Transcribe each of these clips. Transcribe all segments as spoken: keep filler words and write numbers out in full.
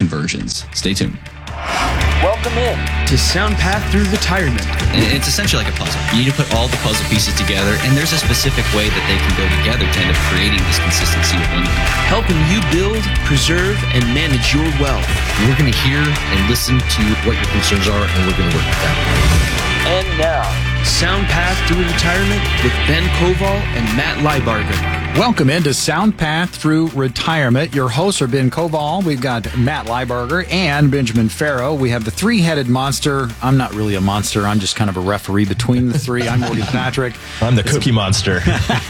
conversions. Stay tuned. Welcome in to SoundPath Through Retirement. And it's essentially like a puzzle. You need to put all the puzzle pieces together, and there's a specific way that they can go together to end up creating this consistency of income. Helping you build, preserve, and manage your wealth. We're going to hear and listen to what your concerns are, and we're going to work with that. And now, SoundPath Through Retirement with Ben Koval and Matt Liebarger. Welcome into SoundPath Through Retirement. Your hosts are Ben Koval. We've got Matt Liebarger and Benjamin Farrow. We have the three-headed monster. I'm not really a monster. I'm just kind of a referee between the three. I'm Morgan Patrick. I'm the cookie monster.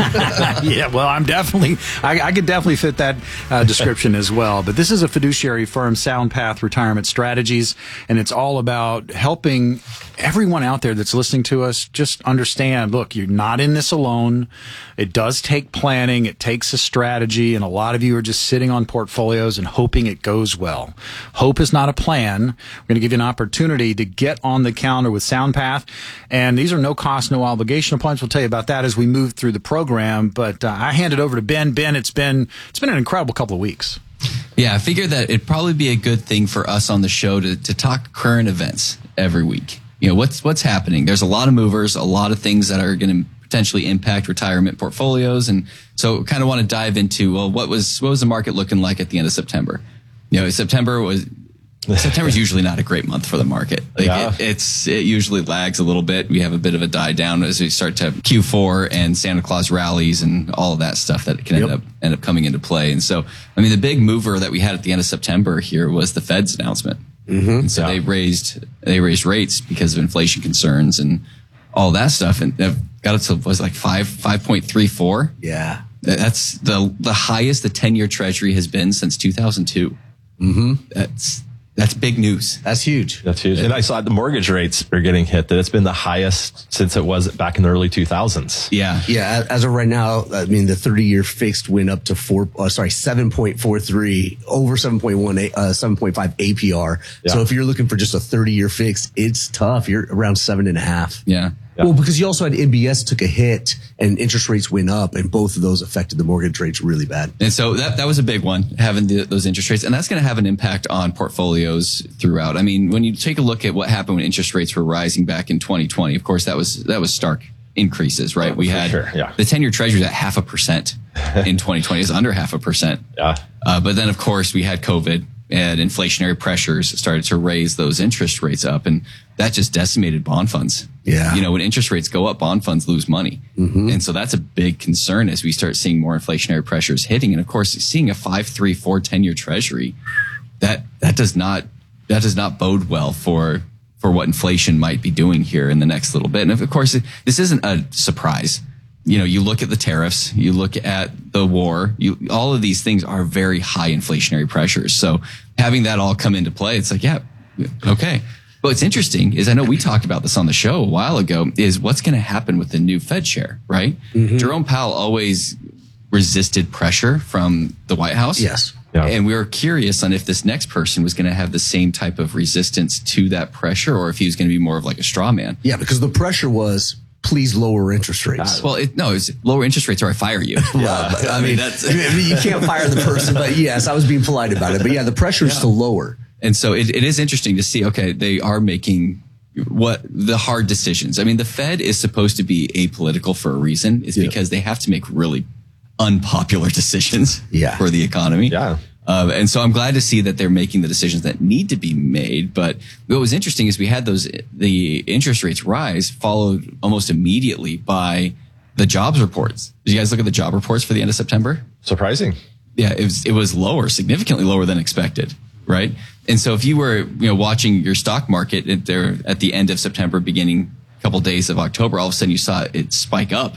Yeah, well, I'm definitely, I, I could definitely fit that uh, description as well. But this is a fiduciary firm, SoundPath Retirement Strategies, and it's all about helping everyone out there that's listening to us just understand, look, you're not in this alone. It does take planning. It takes a strategy, and a lot of you are just sitting on portfolios and hoping it goes well. Hope is not a plan. We're going to give you an opportunity to get on the calendar with SoundPath, and these are no cost, no obligation appointments. We'll tell you about that as we move through the program, but uh, I hand it over to Ben. Ben, it's been it's been an incredible couple of weeks. Yeah, I figured that it'd probably be a good thing for us on the show to, to talk current events every week. You know, what's what's happening? There's a lot of movers, a lot of things that are going to potentially impact retirement portfolios. And so kind of want to dive into, well, what was what was the market looking like at the end of September? You know, September was September is usually not a great month for the market. Like yeah. it, it's it usually lags a little bit. We have a bit of a die down as we start to Q four and Santa Claus rallies and all of that stuff that can Yep. end up end up coming into play. And so, I mean, the big mover that we had at the end of September here was the Fed's announcement. Mm-hmm. And so Yeah. they raised they raised rates because of inflation concerns and all that stuff, and they've got it to was like five five point three four. Yeah. That's the the highest the ten year Treasury has been since two thousand two. Mm-hmm. That's that's big news. That's huge. That's huge. And I saw the mortgage rates are getting hit. That it's been the highest since it was back in the early two thousands. Yeah, Yeah. As of right now, I mean, the thirty year fixed went up to four, uh, sorry, seven point four three, over seven point one, uh, seven point five A P R. Yeah. So if you're looking for just a thirty year fix, it's tough. You're around seven and a half. yeah. Yeah. Well, because you also had M B S took a hit and interest rates went up, and both of those affected the mortgage rates really bad. And so that that was a big one, having the, those interest rates, and that's going to have an impact on portfolios throughout. I mean, when you take a look at what happened when interest rates were rising back in twenty twenty, of course, that was that was stark increases, right? Oh, we for had sure, yeah. the ten year Treasury at half a percent in twenty twenty, is under half a percent. Yeah. Uh, but then, of course, we had COVID and inflationary pressures started to raise those interest rates up, and that just decimated bond funds. Yeah. You know, when interest rates go up, bond funds lose money. Mm-hmm. And so that's a big concern as we start seeing more inflationary pressures hitting. And of course, seeing a five, three, four, ten year Treasury, that, that does not, that does not bode well for, for what inflation might be doing here in the next little bit. And of course, this isn't a surprise. You know, you look at the tariffs, you look at the war, you, all of these things are very high inflationary pressures. So having that all come into play, it's like, yeah, okay. But what's interesting is I know we talked about this on the show a while ago is what's going to happen with the new Fed chair, right? Mm-hmm. Jerome Powell always resisted pressure from the White House. Yes. Yeah. And we were curious on if this next person was going to have the same type of resistance to that pressure or if he was going to be more of like a straw man. Yeah, because the pressure was, please lower interest rates. Well, it, no, it's lower interest rates or I fire you. Yeah, but, I mean, that's I mean, you can't fire the person, but yes, I was being polite about it. But yeah, the pressure is Yeah. to lower. And so it, it is interesting to see, okay, they are making what the hard decisions. I mean, the Fed is supposed to be apolitical for a reason. It's Yeah. because they have to make really unpopular decisions Yeah. for the economy. Yeah. Uh, and so I'm glad to see that they're making the decisions that need to be made. But what was interesting is we had those, the interest rates rise followed almost immediately by the jobs reports. Did you guys look at the job reports for the end of September? Surprising. Yeah, it was, it was lower, significantly lower than expected, right? And so if you were, you know, watching your stock market at there at the end of September, beginning a couple days of October, all of a sudden you saw it spike up.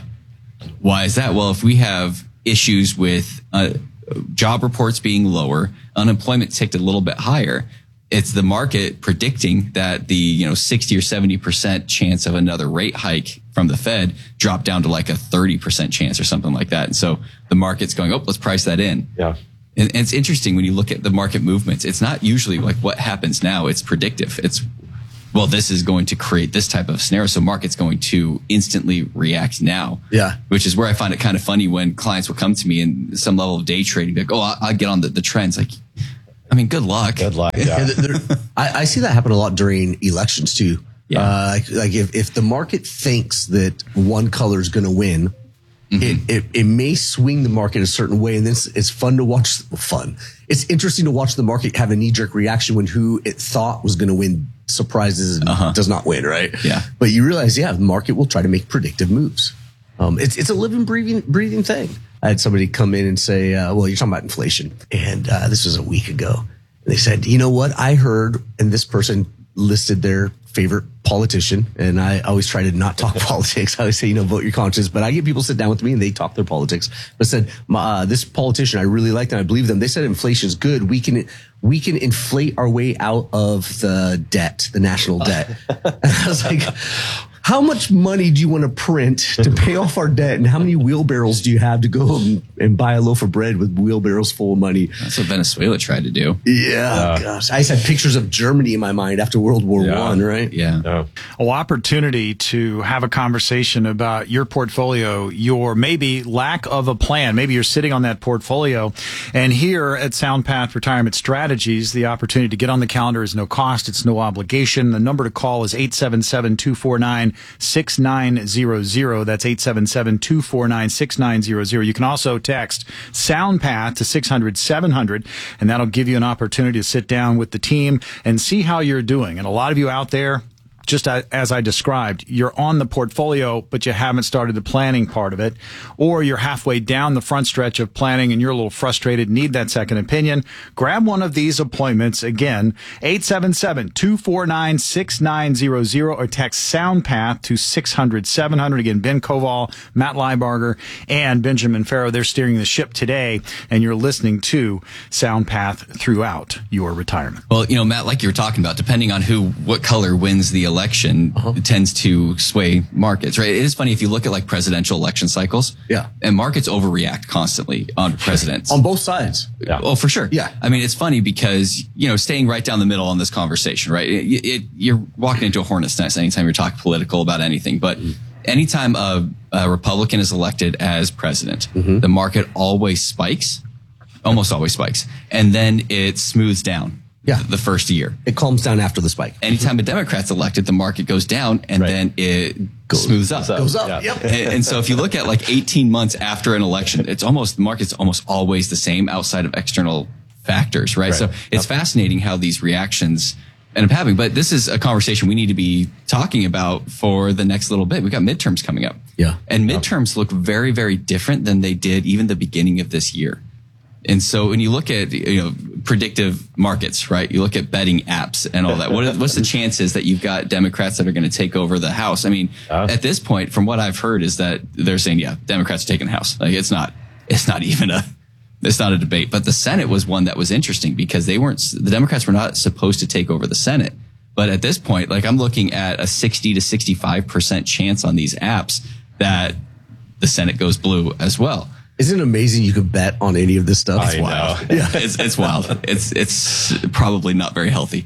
Why is that? Well, if we have issues with uh, job reports being lower, unemployment ticked a little bit higher, it's the market predicting that the, you know, sixty or seventy percent chance of another rate hike from the Fed dropped down to like a thirty percent chance or something like that. And so the market's going, oh, let's price that in. Yeah. And, and it's interesting when you look at the market movements, it's not usually like what happens now. It's predictive. It's, well, this is going to create this type of scenario. So market's going to instantly react now. Yeah. Which is where I find it kind of funny when clients will come to me and some level of day trading, be like, oh, I'll, I'll get on the, the trends. Like, I mean, good luck. Good luck. Yeah. And there, I, I see that happen a lot during elections too. Yeah. Uh, like, like if, if the market thinks that one color is going to win, mm-hmm. it, it, it may swing the market a certain way. And then it's, it's fun to watch. Fun. It's interesting to watch the market have a knee jerk reaction when who it thought was going to win surprises and uh-huh. does not win. Right. Yeah. But you realize, yeah, the market will try to make predictive moves. Um, it's, it's a living, breathing, breathing thing. I had somebody come in and say, uh, well, you're talking about inflation. And, uh, this was a week ago. And they said, you know what? I heard, and this person listed their favorite politician. And I always try to not talk politics. I always say, you know, vote your conscience. But I get people sit down with me and they talk their politics. But said, uh, this politician, I really liked and I believe them. They said inflation is good. We can, we can inflate our way out of the debt, the national debt. And I was like, how much money do you want to print to pay off our debt? And how many wheelbarrows do you have to go and, and buy a loaf of bread with wheelbarrows full of money? That's what Venezuela tried to do. Yeah. Uh, gosh. I just had pictures of Germany in my mind after World War yeah. One, right? Yeah. yeah. Well, opportunity to have a conversation about your portfolio, your maybe lack of a plan. Maybe you're sitting on that portfolio. And here at SoundPath Retirement Strategies, the opportunity to get on the calendar is no cost. It's no obligation. The number to call is eight seven seven, two four nine, six nine zero zero. That's eight seven seven, two four nine, six nine zero zero. You can also text SoundPath to six hundred, seven hundred, and that'll give you an opportunity to sit down with the team and see how you're doing. And a lot of you out there, just as I described, you're on the portfolio, but you haven't started the planning part of it, or you're halfway down the front stretch of planning and you're a little frustrated, need that second opinion. Grab one of these appointments. Again, eight seven seven, two four nine, six nine zero zero, or text SoundPath to six hundred, seven hundred. Again, Ben Koval, Matt Liebarger, and Benjamin Farrow, they're steering the ship today, and you're listening to SoundPath throughout your retirement. Well, you know, Matt, like you were talking about, depending on who, what color wins the election, uh-huh. it tends to sway markets, right? It is funny if you look at like presidential election cycles, yeah, and markets overreact constantly on presidents on both sides. Yeah. Oh, for sure. Yeah. I mean, it's funny because, you know, staying right down the middle on this conversation, right? It, it, you're walking into a hornet's nest anytime you're talking political about anything, but mm-hmm. anytime a, a Republican is elected as president, mm-hmm. the market always spikes, almost always spikes, and then it smooths down. Yeah. The first year. It calms down after the spike. Anytime a Democrat's elected, the market goes down and right. then it goes, smooths up. Goes up. Yeah. Yep. And, and so if you look at like eighteen months after an election, it's almost, the market's almost always the same outside of external factors, right? right. So it's yep. fascinating how these reactions end up happening. But this is a conversation we need to be talking about for the next little bit. We've got midterms coming up. Yeah. And midterms look very, very different than they did even the beginning of this year. And so when you look at, you know, predictive markets, right? You look at betting apps and all that. What are, what's the chances that you've got Democrats that are going to take over the House? I mean, uh, at this point, from what I've heard is that they're saying, yeah, Democrats are taking the House. Like it's not, it's not even a, it's not a debate. But the Senate was one that was interesting because they weren't, the Democrats were not supposed to take over the Senate. But at this point, like I'm looking at a sixty to sixty-five percent chance on these apps that the Senate goes blue as well. Isn't it amazing you could bet on any of this stuff? It's wild. Yeah. It's, it's wild. It's, it's probably not very healthy.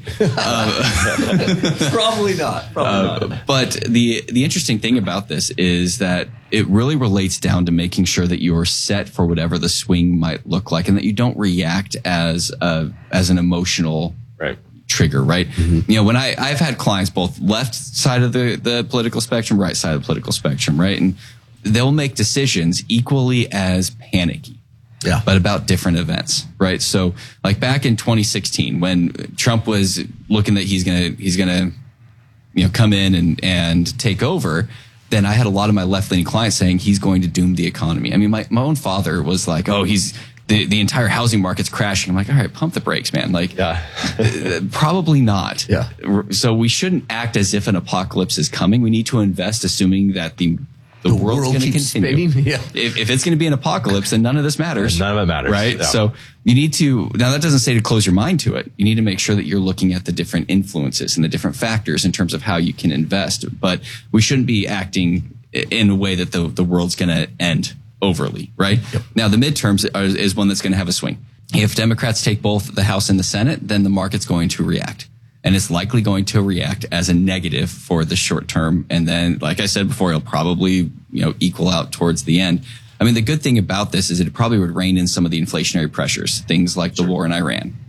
Uh, probably not. Probably uh, not. But the, the interesting thing about this is that it really relates down to making sure that you're set for whatever the swing might look like and that you don't react as a, as an emotional right. trigger, right? Mm-hmm. You know, when I, I've had clients both left side of the, the political spectrum, right side of the political spectrum, right? And they'll make decisions equally as panicky, yeah, but about different events, right? So like back in twenty sixteen, when Trump was looking that he's going to, he's going to, you know, come in and, and take over, then I had a lot of my left-leaning clients saying he's going to doom the economy. I mean, my, my own father was like, oh, he's, the, the entire housing market's crashing. I'm like, all right, pump the brakes, man. Like, yeah. probably not. Yeah. So we shouldn't act as if an apocalypse is coming. We need to invest assuming that the The, the world's world going to keeps continue. spinning. Yeah. If, if it's going to be an apocalypse, then none of this matters. None of it matters. Right? Yeah. So you need to, now that doesn't say to close your mind to it. You need to make sure that you're looking at the different influences and the different factors in terms of how you can invest. But we shouldn't be acting in a way that the, the world's going to end overly, right? Yep. Now the midterms are, is one that's going to have a swing. If Democrats take both the House and the Senate, then the market's going to react. And it's likely going to react as a negative for the short term. And then, like I said before, it'll probably, you know, equal out towards the end. I mean, the good thing about this is it probably would rein in some of the inflationary pressures, things like the war in Iran,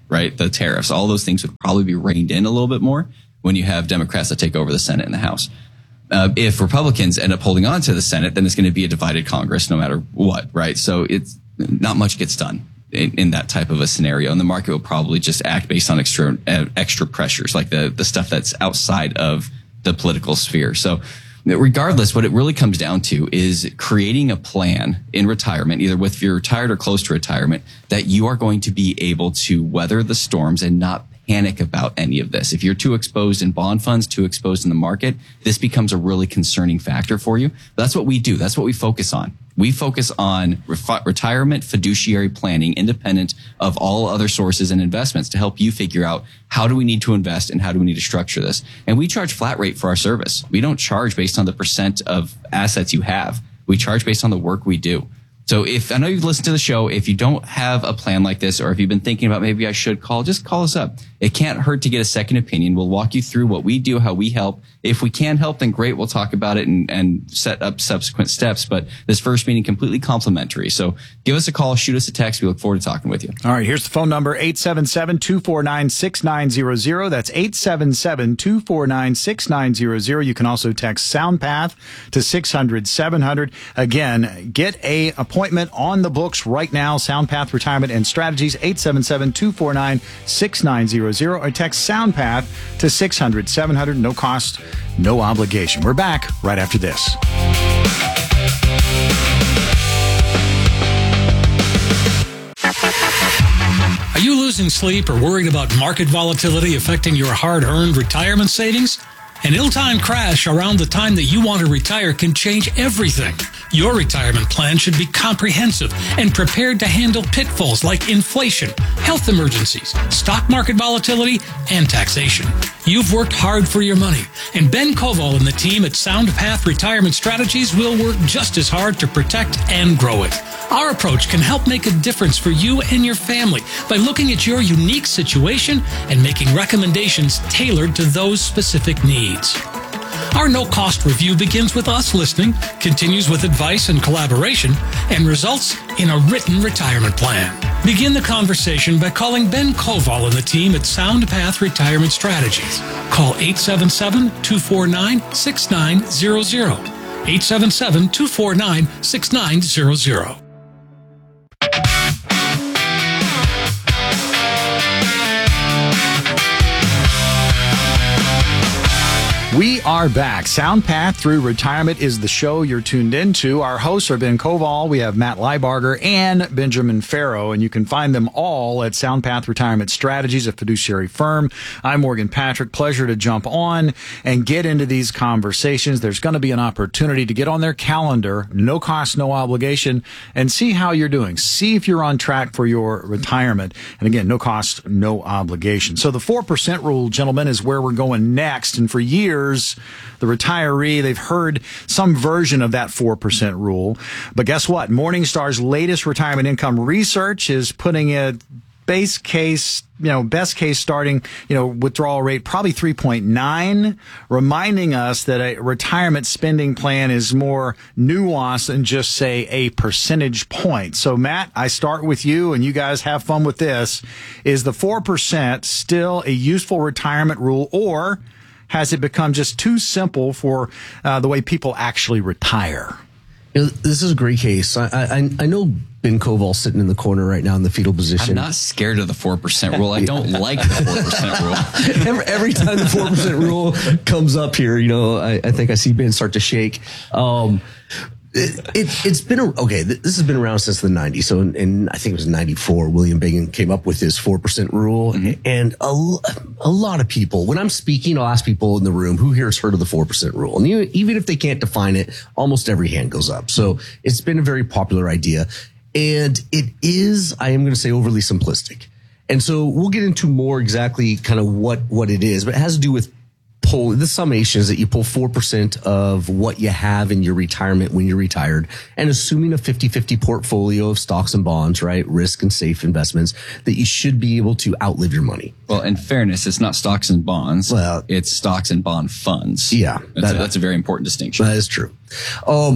right? The tariffs, all those things would probably be reined in a little bit more when you have Democrats that take over the Senate and the House. Uh, if Republicans end up holding on to the Senate, then it's going to be a divided Congress no matter what, right? So it's not much gets done in, in that type of a scenario. And the market will probably just act based on extra, uh, extra pressures, like the, the stuff that's outside of the political sphere. So regardless, what it really comes down to is creating a plan in retirement, either with if you're retired or close to retirement, that you are going to be able to weather the storms and not panic about any of this. If you're too exposed in bond funds, too exposed in the market, this becomes a really concerning factor for you. But that's what we do. That's what we focus on. We focus on re- retirement fiduciary planning, independent of all other sources and investments, to help you figure out how do we need to invest and how do we need to structure this. And we charge flat rate for our service. We don't charge based on the percent of assets you have. We charge based on the work we do. So if, I know you've listened to the show, if you don't have a plan like this, or if you've been thinking about maybe I should call, just call us up. It can't hurt to get a second opinion. We'll walk you through what we do, how we help. If we can help, then great. We'll talk about it and, and set up subsequent steps. But this first meeting, completely complimentary. So give us a call, shoot us a text. We look forward to talking with you. All right, here's the phone number, eight seven seven, two four nine, six nine zero zero. That's eight seven seven, two four nine, six nine zero zero. You can also text SoundPath to six hundred, seven hundred. Again, get a appointment on the books right now, SoundPath Retirement and Strategies, eight seven seven, two four nine, six nine zero zero, or text SoundPath to six hundred, seven hundred. No cost, no obligation. We're back right after this. Are you losing sleep or worried about market volatility affecting your hard-earned retirement savings? An ill-timed crash around the time that you want to retire can change everything. Your retirement plan should be comprehensive and prepared to handle pitfalls like inflation, health emergencies, stock market volatility, and taxation. You've worked hard for your money, and Ben Koval and the team at SoundPath Retirement Strategies will work just as hard to protect and grow it. Our approach can help make a difference for you and your family by looking at your unique situation and making recommendations tailored to those specific needs. Our no-cost review begins with us listening, continues with advice and collaboration, and results in a written retirement plan. Begin the conversation by calling Ben Koval and the team at SoundPath Retirement Strategies. Call eight seven seven, two four nine, six nine zero zero. eight seven seven, two four nine, six nine zero zero. We are back. SoundPath Through Retirement is the show you're tuned into. Our hosts are Ben Koval. We have Matt Leibarger and Benjamin Farrow, and you can find them all at SoundPath Retirement Strategies, a fiduciary firm. I'm Morgan Patrick. Pleasure to jump on and get into these conversations. There's going to be an opportunity to get on their calendar, no cost, no obligation, and see how you're doing. See if you're on track for your retirement. And again, no cost, no obligation. So the four percent rule, gentlemen, is where we're going next. And for years, the retiree, they've heard some version of that four percent rule. But guess what? Morningstar's latest retirement income research is putting a base case, you know, best case starting, you know, withdrawal rate probably three point nine, reminding us that a retirement spending plan is more nuanced than just, say, a percentage point. So, Matt, I start with you, and you guys have fun with this. Is the four percent still a useful retirement rule, or has it become just too simple for uh, the way people actually retire? You know, this is a great case. I, I, I know Ben Koval sitting in the corner right now in the fetal position. I'm not scared of the four percent rule. I don't like the four percent rule. every, every time the four percent rule comes up here, you know, I, I think I see Ben start to shake. Um, It, it, it's been, a, okay, this has been around since the nineties. So in, in I think it was ninety-four, William Begin came up with his four percent rule. Mm-hmm. And a, a lot of people, when I'm speaking, I'll ask people in the room, who here has heard of the four percent rule? And you, even if they can't define it, almost every hand goes up. So it's been a very popular idea. And it is, I am going to say, overly simplistic. And so we'll get into more exactly kind of what, what it is, but it has to do with pull, the summation is that you pull four percent of what you have in your retirement when you're retired, and assuming a fifty-fifty portfolio of stocks and bonds, right, risk and safe investments, that you should be able to outlive your money. Well, in fairness, it's not stocks and bonds. Well, it's stocks and bond funds. Yeah. That's, that, a, that's a very important distinction. That is true. Um,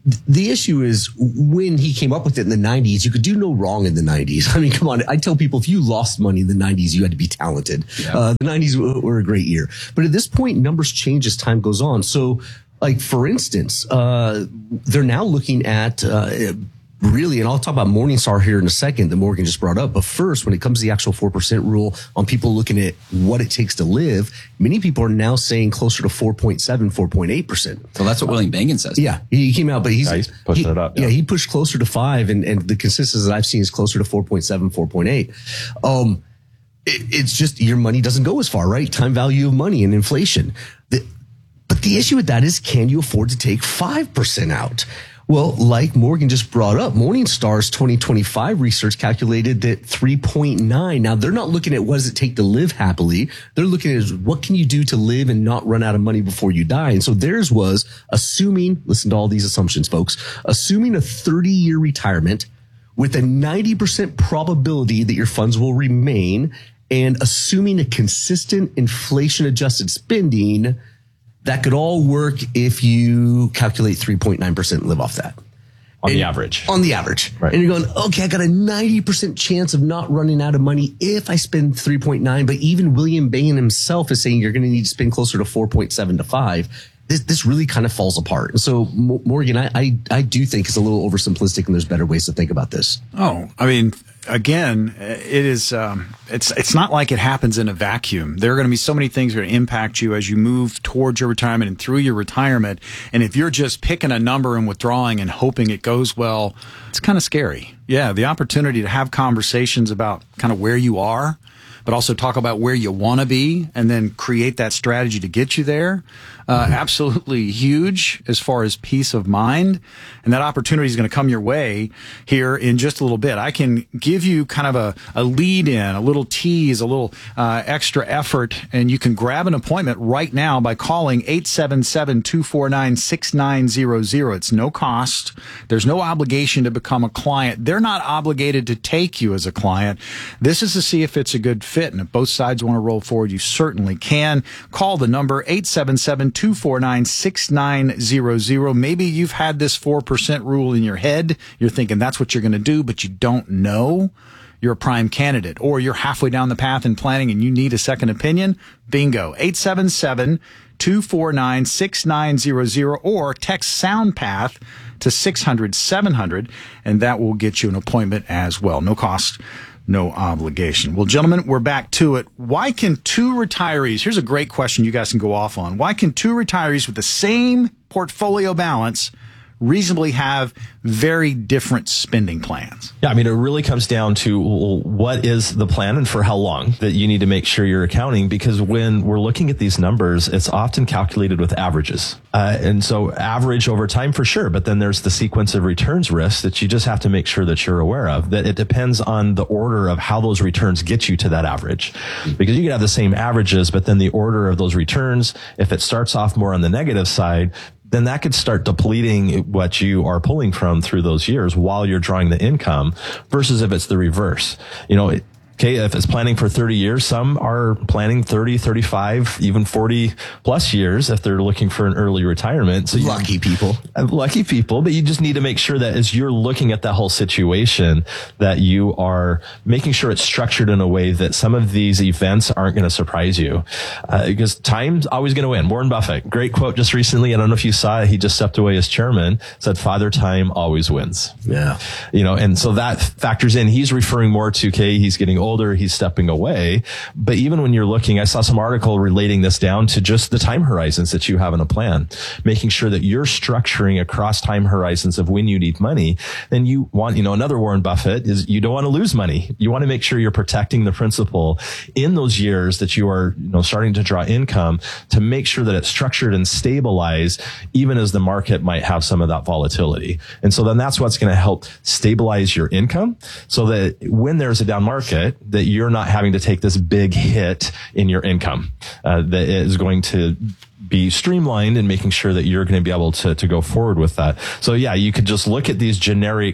the issue is when he came up with it in the nineties, you could do no wrong in the nineties. I mean, come on. I tell people if you lost money in the nineties, you had to be talented. Yeah. Uh, the nineties were, were a great year. But at this point, numbers change as time goes on. So, like, for instance, uh, they're now looking at uh, really, and I'll talk about Morningstar here in a second that Morgan just brought up. But first, when it comes to the actual four percent rule on people looking at what it takes to live, many people are now saying closer to four point seven, four point eight percent. So that's what William Bengen says. Yeah, he came out, but he's, yeah, he's pushing he, it up. Yeah. yeah, he pushed closer to five, and, and the consensus that I've seen is closer to four point seven, four point eight. Um, it, it's just your money doesn't go as far, right? Time value of money and inflation. The, but the issue with that is, can you afford to take five percent out? Well, like Morgan just brought up, Morningstar's twenty twenty-five research calculated that three point nine. Now, they're not looking at what does it take to live happily. They're looking at what can you do to live and not run out of money before you die. And so theirs was assuming, listen to all these assumptions, folks, assuming a thirty-year retirement with a ninety percent probability that your funds will remain, and assuming a consistent inflation-adjusted spending. That could all work if you calculate three point nine percent and live off that. On and, the average. On the average. Right. And you're going, okay, I got a ninety percent chance of not running out of money if I spend three point nine. But even William Bengen himself is saying you're going to need to spend closer to four point seven to five. This, this really kind of falls apart. And so, Morgan, I, I, I do think it's a little oversimplistic, and there's better ways to think about this. Oh, I mean, again, it is, um, it's, it's not like it happens in a vacuum. There are going to be so many things that are going to impact you as you move towards your retirement and through your retirement. And if you're just picking a number and withdrawing and hoping it goes well, it's kind of scary. Yeah. The opportunity to have conversations about kind of where you are, but also talk about where you want to be and then create that strategy to get you there. Uh, absolutely huge as far as peace of mind. And that opportunity is going to come your way here in just a little bit. I can give you kind of a, a lead in, a little tease, a little uh, extra effort, and you can grab an appointment right now by calling eight seven seven, two four nine, six nine zero zero. It's no cost. There's no obligation to become a client. They're not obligated to take you as a client. This is to see if it's a good fit. And if both sides want to roll forward, you certainly can. Call the number eight seven seven, two four nine, six nine zero zero. Maybe you've had this four percent rule in your head. You're thinking that's what you're going to do, but you don't know. You're a prime candidate, or you're halfway down the path in planning and you need a second opinion. Bingo. eight seven seven, two four nine, six nine zero zero, or text SoundPath to six hundred, seven hundred, and that will get you an appointment as well. No cost. No obligation. Well, gentlemen, we're back to it. Why can two retirees, here's a great question you guys can go off on. Why can two retirees with the same portfolio balance reasonably have very different spending plans? Yeah, I mean, it really comes down to what is the plan and for how long that you need to make sure you're accounting, because when we're looking at these numbers, it's often calculated with averages. Uh, and so average over time for sure, but then there's the sequence of returns risks that you just have to make sure that you're aware of, that it depends on the order of how those returns get you to that average. Because you can have the same averages, but then the order of those returns, if it starts off more on the negative side, then that could start depleting what you are pulling from through those years while you're drawing the income, versus if it's the reverse. You know, it, okay, if it's planning for thirty years, some are planning thirty, thirty-five, even forty plus years if they're looking for an early retirement. So lucky people. Lucky people, but you just need to make sure that as you're looking at that whole situation, that you are making sure it's structured in a way that some of these events aren't going to surprise you. Uh, because time's always going to win. Warren Buffett, great quote just recently. I don't know if you saw it. He just stepped away as chairman, said, "Father Time always wins." Yeah. You know, and so that factors in. He's referring more to, okay, he's getting older, he's stepping away. But even when you're looking, I saw some article relating this down to just the time horizons that you have in a plan, making sure that you're structuring across time horizons of when you need money. Then you want, you know, another Warren Buffett is you don't want to lose money. You want to make sure you're protecting the principal in those years that you are, you know, starting to draw income, to make sure that it's structured and stabilized, even as the market might have some of that volatility. And so then that's what's going to help stabilize your income, so that when there's a down market, that you're not having to take this big hit in your income, uh, that is going to be streamlined, and making sure that you're going to be able to, to go forward with that. So yeah, you could just look at these generic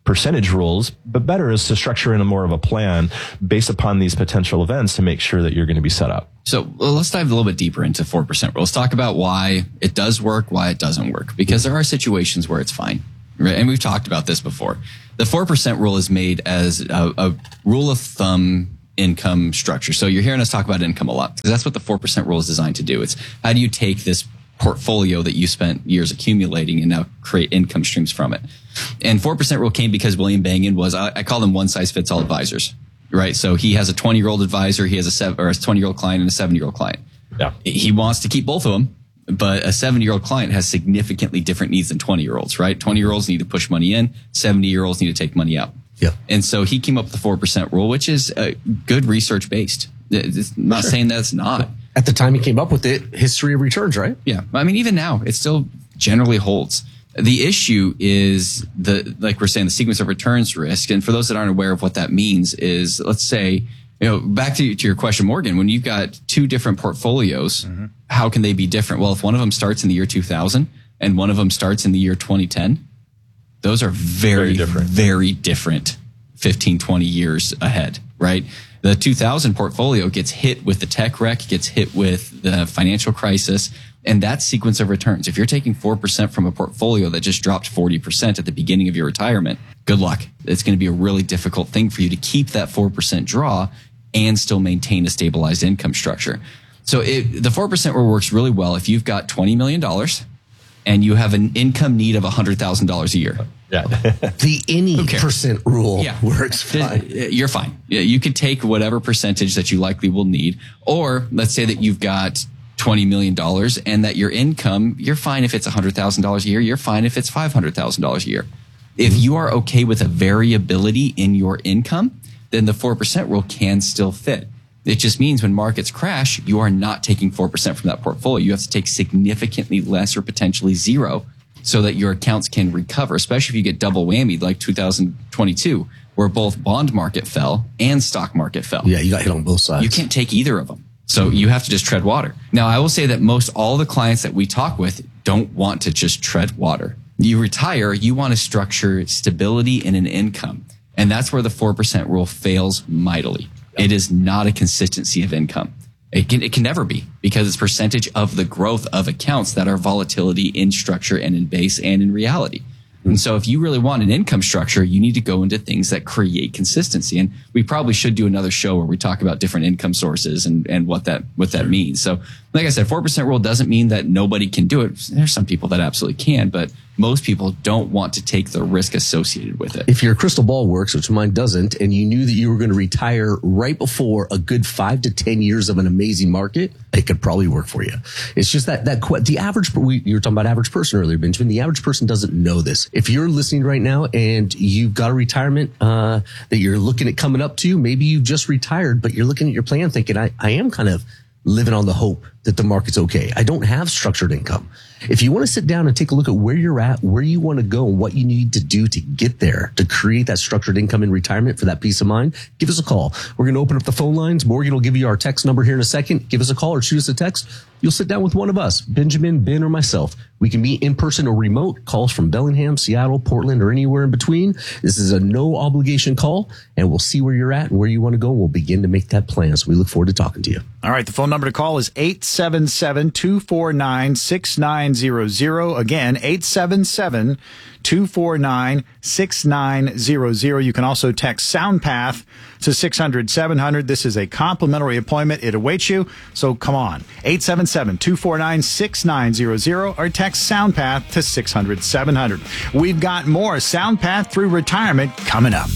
percentage rules, but better is to structure in a more of a plan based upon these potential events to make sure that you're going to be set up. So well, let's dive a little bit deeper into four percent rule. Let's talk about why it does work, why it doesn't work, because there are situations where it's fine. Right? And we've talked about this before. The four percent rule is made as a, a rule of thumb income structure. So you're hearing us talk about income a lot because that's what the four percent rule is designed to do. It's how do you take this portfolio that you spent years accumulating and now create income streams from it. And four percent rule came because William Bangen was, I, I call them one size fits all advisors, right? So he has a twenty year old advisor, he has a seven or a twenty year old client and a seven year old client. Yeah. He wants to keep both of them, but a seventy year old client has significantly different needs than twenty year olds, right? twenty year olds need to push money in, seventy year olds need to take money out. Yeah. And so he came up with the four percent rule, which is uh, good research based. It's not Sure. saying that it's not. At the time he came up with it, history of returns, right? Yeah. I mean, even now, it still generally holds. The issue is the, like we're saying, the sequence of returns risk. And for those that aren't aware of what that means is, let's say, you know, back to, to your question, Morgan, when you've got two different portfolios, mm-hmm. how can they be different? Well, if one of them starts in the year two thousand and one of them starts in the year twenty ten, those are very, very different, very different fifteen, twenty years ahead, right? The two thousand portfolio gets hit with the tech wreck, gets hit with the financial crisis, and that sequence of returns. If you're taking four percent from a portfolio that just dropped forty percent at the beginning of your retirement, good luck. It's going to be a really difficult thing for you to keep that four percent draw and still maintain a stabilized income structure. So it, the four percent rule works really well if you've got twenty million dollars and you have an income need of one hundred thousand dollars a year. Yeah. The any percent rule yeah. works fine. You're fine. You could take whatever percentage that you likely will need. Or let's say that you've got twenty million dollars and that your income, you're fine if it's one hundred thousand dollars a year. You're fine if it's five hundred thousand dollars a year. If you are okay with a variability in your income, then the four percent rule can still fit. It just means when markets crash, you are not taking four percent from that portfolio. You have to take significantly less or potentially zero so that your accounts can recover, especially if you get double whammied like two thousand twenty-two, where both bond market fell and stock market fell. Yeah, you got hit on both sides. You can't take either of them. So you have to just tread water. Now, I will say that most all the clients that we talk with don't want to just tread water. You retire, you want to structure stability in an income. And that's where the four percent rule fails mightily. It is not a consistency of income. It can, it can never be because it's percentage of the growth of accounts that are volatility in structure and in base and in reality. And so if you really want an income structure, you need to go into things that create consistency. And we probably should do another show where we talk about different income sources and, and what that, what that means. So like I said, four percent rule doesn't mean that nobody can do it. There's some people that absolutely can, but most people don't want to take the risk associated with it. If your crystal ball works, which mine doesn't, and you knew that you were going to retire right before a good five to ten years of an amazing market, it could probably work for you. It's just that, that the average, we, you were talking about average person earlier, Benjamin. The average person doesn't know this. If you're listening right now and you've got a retirement uh, that you're looking at coming up to, maybe you just retired, but you're looking at your plan thinking, I, I am kind of living on the hope that the market's okay. I don't have structured income. If you want to sit down and take a look at where you're at, where you want to go, and what you need to do to get there to create that structured income in retirement for that peace of mind, give us a call. We're going to open up the phone lines. Morgan will give you our text number here in a second. Give us a call or shoot us a text. You'll sit down with one of us, Benjamin, Ben, or myself. We can meet in person or remote. Calls from Bellingham, Seattle, Portland, or anywhere in between. This is a no obligation call, and we'll see where you're at and where you want to go. And we'll begin to make that plan. So we look forward to talking to you. All right. The phone number to call is eight seven seven, two four nine, six nine zero zero. Again, eight seven seven, two four nine, six nine zero zero. You can also text SoundPath to six hundred, seven hundred. This is a complimentary appointment. It awaits you. So come on. eight seven seven, two four nine, six nine zero zero or text SoundPath to six hundred, seven hundred. We've got more SoundPath Through Retirement coming up.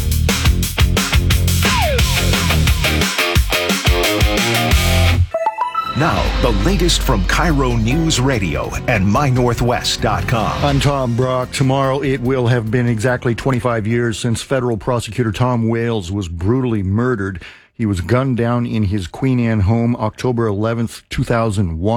Now, the latest from Cairo News Radio and my northwest dot com. I'm Tom Brock. Tomorrow it will have been exactly twenty-five years since federal prosecutor Tom Wales was brutally murdered. He was gunned down in his Queen Anne home October eleventh, two thousand one.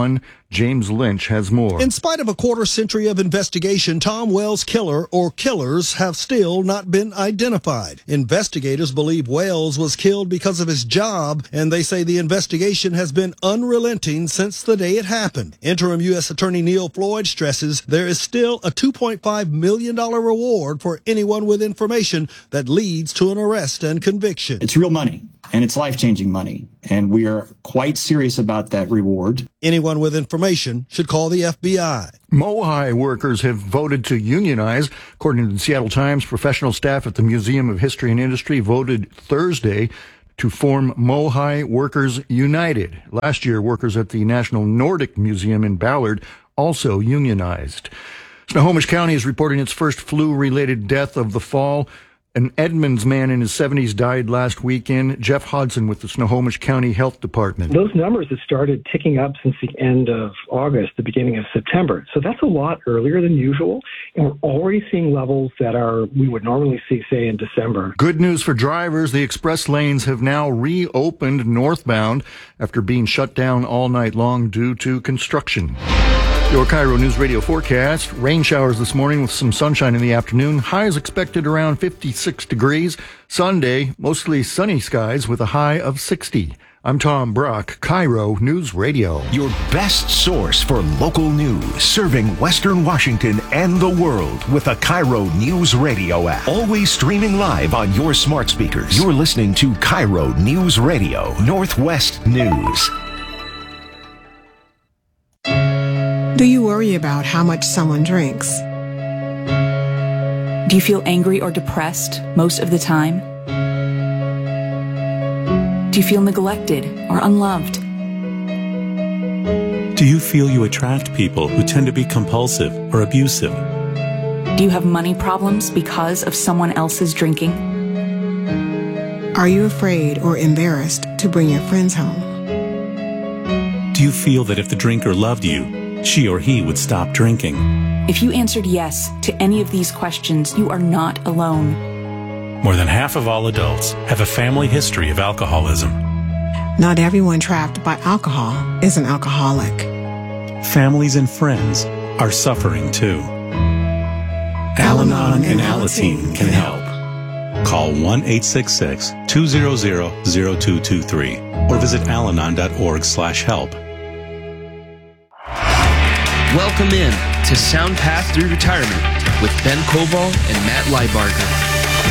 James Lynch has more. In spite of a quarter century of investigation, Tom Wells' killer or killers have still not been identified. Investigators believe Wells was killed because of his job, and they say the investigation has been unrelenting since the day it happened. Interim U S Attorney Neil Floyd stresses there is still a two point five million dollars reward for anyone with information that leads to an arrest and conviction. It's real money, and it's life-changing money, and we are quite serious about that reward. Anyone with information should call the F B I. Mohi workers have voted to unionize. According to the Seattle Times, professional staff at the Museum of History and Industry voted Thursday to form Mohi Workers United. Last year, workers at the National Nordic Museum in Ballard also unionized. Snohomish County is reporting its first flu-related death of the fall. An Edmonds man in his seventies died last weekend. Jeff Hodson with the Snohomish County Health Department. Those numbers have started ticking up since the end of August, the beginning of September. So that's a lot earlier than usual. And we're already seeing levels that are we would normally see, say, in December. Good news for drivers. The express lanes have now reopened northbound after being shut down all night long due to construction. Your Cairo News Radio forecast. Rain showers this morning with some sunshine in the afternoon. Highs expected around fifty-six degrees. Sunday, mostly sunny skies with a high of sixty. I'm Tom Brock, Cairo News Radio. Your best source for local news, serving Western Washington and the world with the Cairo News Radio app. Always streaming live on your smart speakers. You're listening to Cairo News Radio, Northwest News. Do you worry about how much someone drinks? Do you feel angry or depressed most of the time? Do you feel neglected or unloved? Do you feel you attract people who tend to be compulsive or abusive? Do you have money problems because of someone else's drinking? Are you afraid or embarrassed to bring your friends home? Do you feel that if the drinker loved you, she or he would stop drinking? If you answered yes to any of these questions, you are not alone. More than half of all adults have a family history of alcoholism. Not everyone trapped by alcohol is an alcoholic. Families and friends are suffering too. Al-Anon and Alateen can help. Call one eight six six, two zero zero, zero two two three or visit alanon dot org slash help. Welcome in to Sound Path Through Retirement with Ben Koval and Matt Leibarger.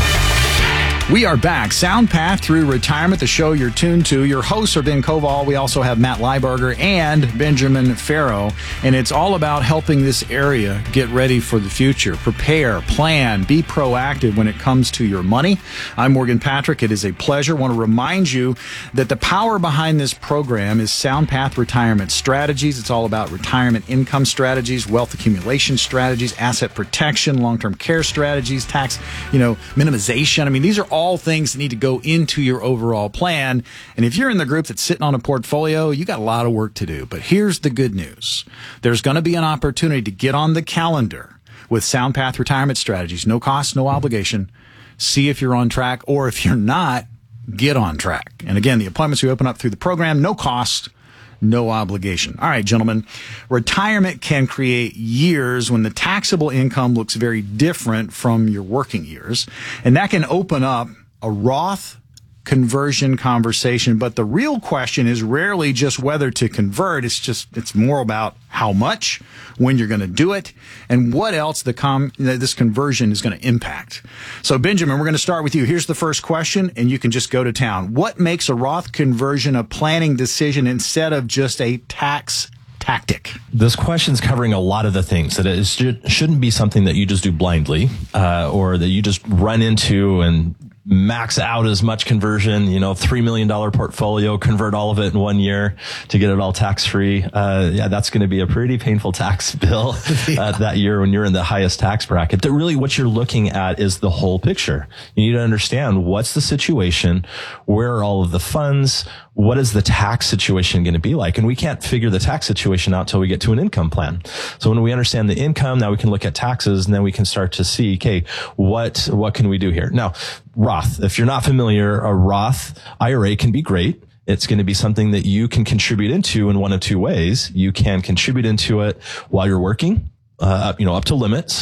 We are back. Sound Path Through Retirement, the show you're tuned to. Your hosts are Ben Koval. We also have Matt Leibarger and Benjamin Farrow. And it's all about helping this area get ready for the future. Prepare, plan, be proactive when it comes to your money. I'm Morgan Patrick. It is a pleasure. I want to remind you that the power behind this program is Sound Path Retirement Strategies. It's all about retirement income strategies, wealth accumulation strategies, asset protection, long-term care strategies, tax, you know, minimization. I mean, these are all all things that need to go into your overall plan. And if you're in the group that's sitting on a portfolio, you got a lot of work to do. But here's the good news. There's going to be an opportunity to get on the calendar with Sound Path Retirement Strategies. No cost, no obligation. See if you're on track, or if you're not, get on track. And again, the appointments we open up through the program, no cost, no obligation. All right, gentlemen, retirement can create years when the taxable income looks very different from your working years. And that can open up a Roth conversion conversation. But the real question is rarely just whether to convert. It's just, it's more about how much, when you're going to do it, and what else the com this conversion is going to impact. So, Benjamin, we're going to start with you. Here's the first question, and you can just go to town. What makes a Roth conversion a planning decision instead of just a tax tactic? This question's covering a lot of the things that it shouldn't be something that you just do blindly, uh, or that you just run into and max out as much conversion, you know, three million dollars portfolio, convert all of it in one year to get it all tax free. Uh, yeah, that's going to be a pretty painful tax bill yeah. uh, that year when you're in the highest tax bracket. But really what you're looking at is the whole picture. You need to understand what's the situation, where are all of the funds, what is the tax situation going to be like? And we can't figure the tax situation out till we get to an income plan. So when we understand the income, now we can look at taxes, and then we can start to see, okay, what, what can we do here? Now, Roth, if you're not familiar, a Roth I R A can be great. It's going to be something that you can contribute into in one of two ways. You can contribute into it while you're working, uh, you know, up to limits,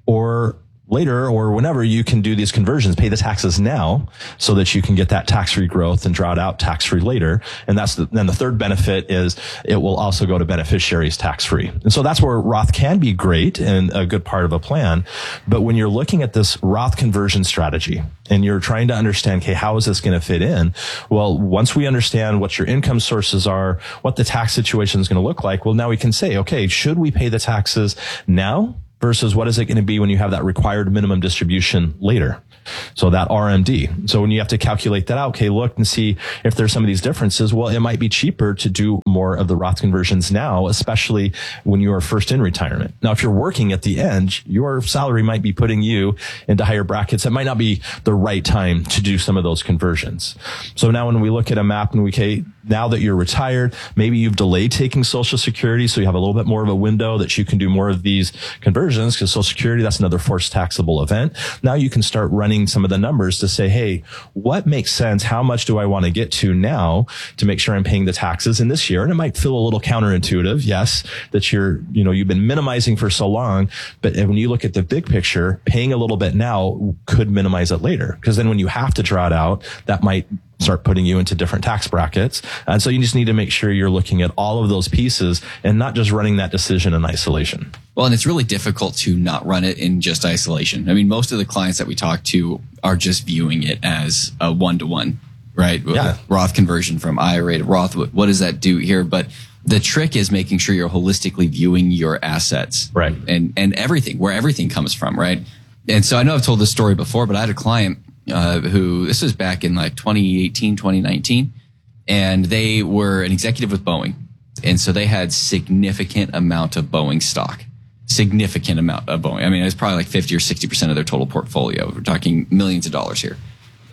or later or whenever you can do these conversions, pay the taxes now so that you can get that tax-free growth and draw it out tax-free later. And that's the, then the third benefit is it will also go to beneficiaries tax-free. And so that's where Roth can be great and a good part of a plan. But when you're looking at this Roth conversion strategy and you're trying to understand, okay, how is this going to fit in? Well, once we understand what your income sources are, what the tax situation is going to look like, well, now we can say, okay, should we pay the taxes now versus what is it going to be when you have that required minimum distribution later? So that R M D. So when you have to calculate that out, okay, look and see if there's some of these differences. Well, it might be cheaper to do more of the Roth conversions now, especially when you are first in retirement. Now, if you're working at the end, your salary might be putting you into higher brackets. It might not be the right time to do some of those conversions. So now when we look at a map and we, okay, now that you're retired, maybe you've delayed taking Social Security, so you have a little bit more of a window that you can do more of these conversions, because Social Security, that's another forced taxable event. Now you can start running some of the numbers to say, hey, what makes sense? How much do I want to get to now to make sure I'm paying the taxes in this year? And it might feel a little counterintuitive, yes, that you're, you know, you've been minimizing for so long, but when you look at the big picture, paying a little bit now could minimize it later, because then when you have to draw it out, that might start putting you into different tax brackets. And so you just need to make sure you're looking at all of those pieces and not just running that decision in isolation. Well, and it's really difficult to not run it in just isolation. I mean, most of the clients that we talk to are just viewing it as a one-to-one, right? Yeah. Roth conversion from I R A to Roth. What, what does that do here? But the trick is making sure you're holistically viewing your assets. Right. And, and everything, where everything comes from, right? And so I know I've told this story before, but I had a client Uh, who, this was back in like twenty eighteen, twenty nineteen, and they were an executive with Boeing. And so they had significant amount of Boeing stock, significant amount of Boeing. I mean, it was probably like fifty or sixty percent of their total portfolio. We're talking millions of dollars here.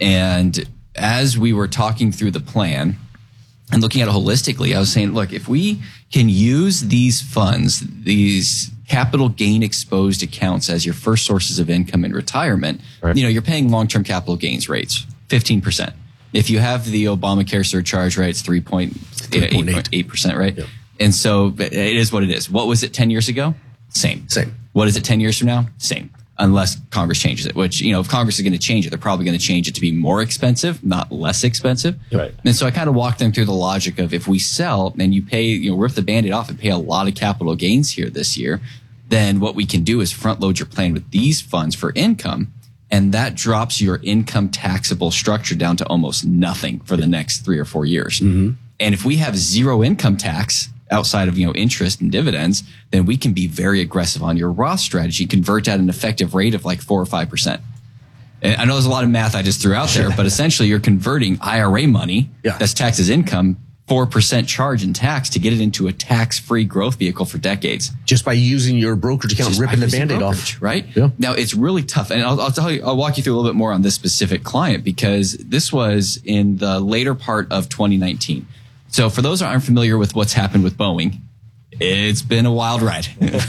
And as we were talking through the plan and looking at it holistically, I was saying, look, if we can use these funds, these capital gain exposed accounts as your first sources of income in retirement, right, you know, you're paying long-term capital gains rates, fifteen percent. If you have the Obamacare surcharge, right, it's three point eight percent, right? Yep. And so it is what it is. What was it ten years ago? Same. Same. What is it ten years from now? Same. Unless Congress changes it, which, you know, if Congress is going to change it, they're probably going to change it to be more expensive, not less expensive. Right. And so I kind of walked them through the logic of, if we sell and you pay, you know, rip the Band-Aid off and pay a lot of capital gains here this year, then what we can do is front load your plan with these funds for income. And that drops your income taxable structure down to almost nothing for the next three or four years. Mm-hmm. And if we have zero income tax outside of, you know, interest and dividends, then we can be very aggressive on your Roth strategy, convert at an effective rate of like four or five percent. And I know there's a lot of math I just threw out there, but essentially you're converting I R A money, yeah, that's taxed as income, four percent charge in tax to get it into a tax-free growth vehicle for decades. Just by using your brokerage account, Just ripping the Band-Aid off. Right? Yeah. Now, it's really tough. And I'll, I'll tell you, I'll walk you through a little bit more on this specific client, because this was in the later part of twenty nineteen. So for those who aren't familiar with what's happened with Boeing, it's been a wild ride.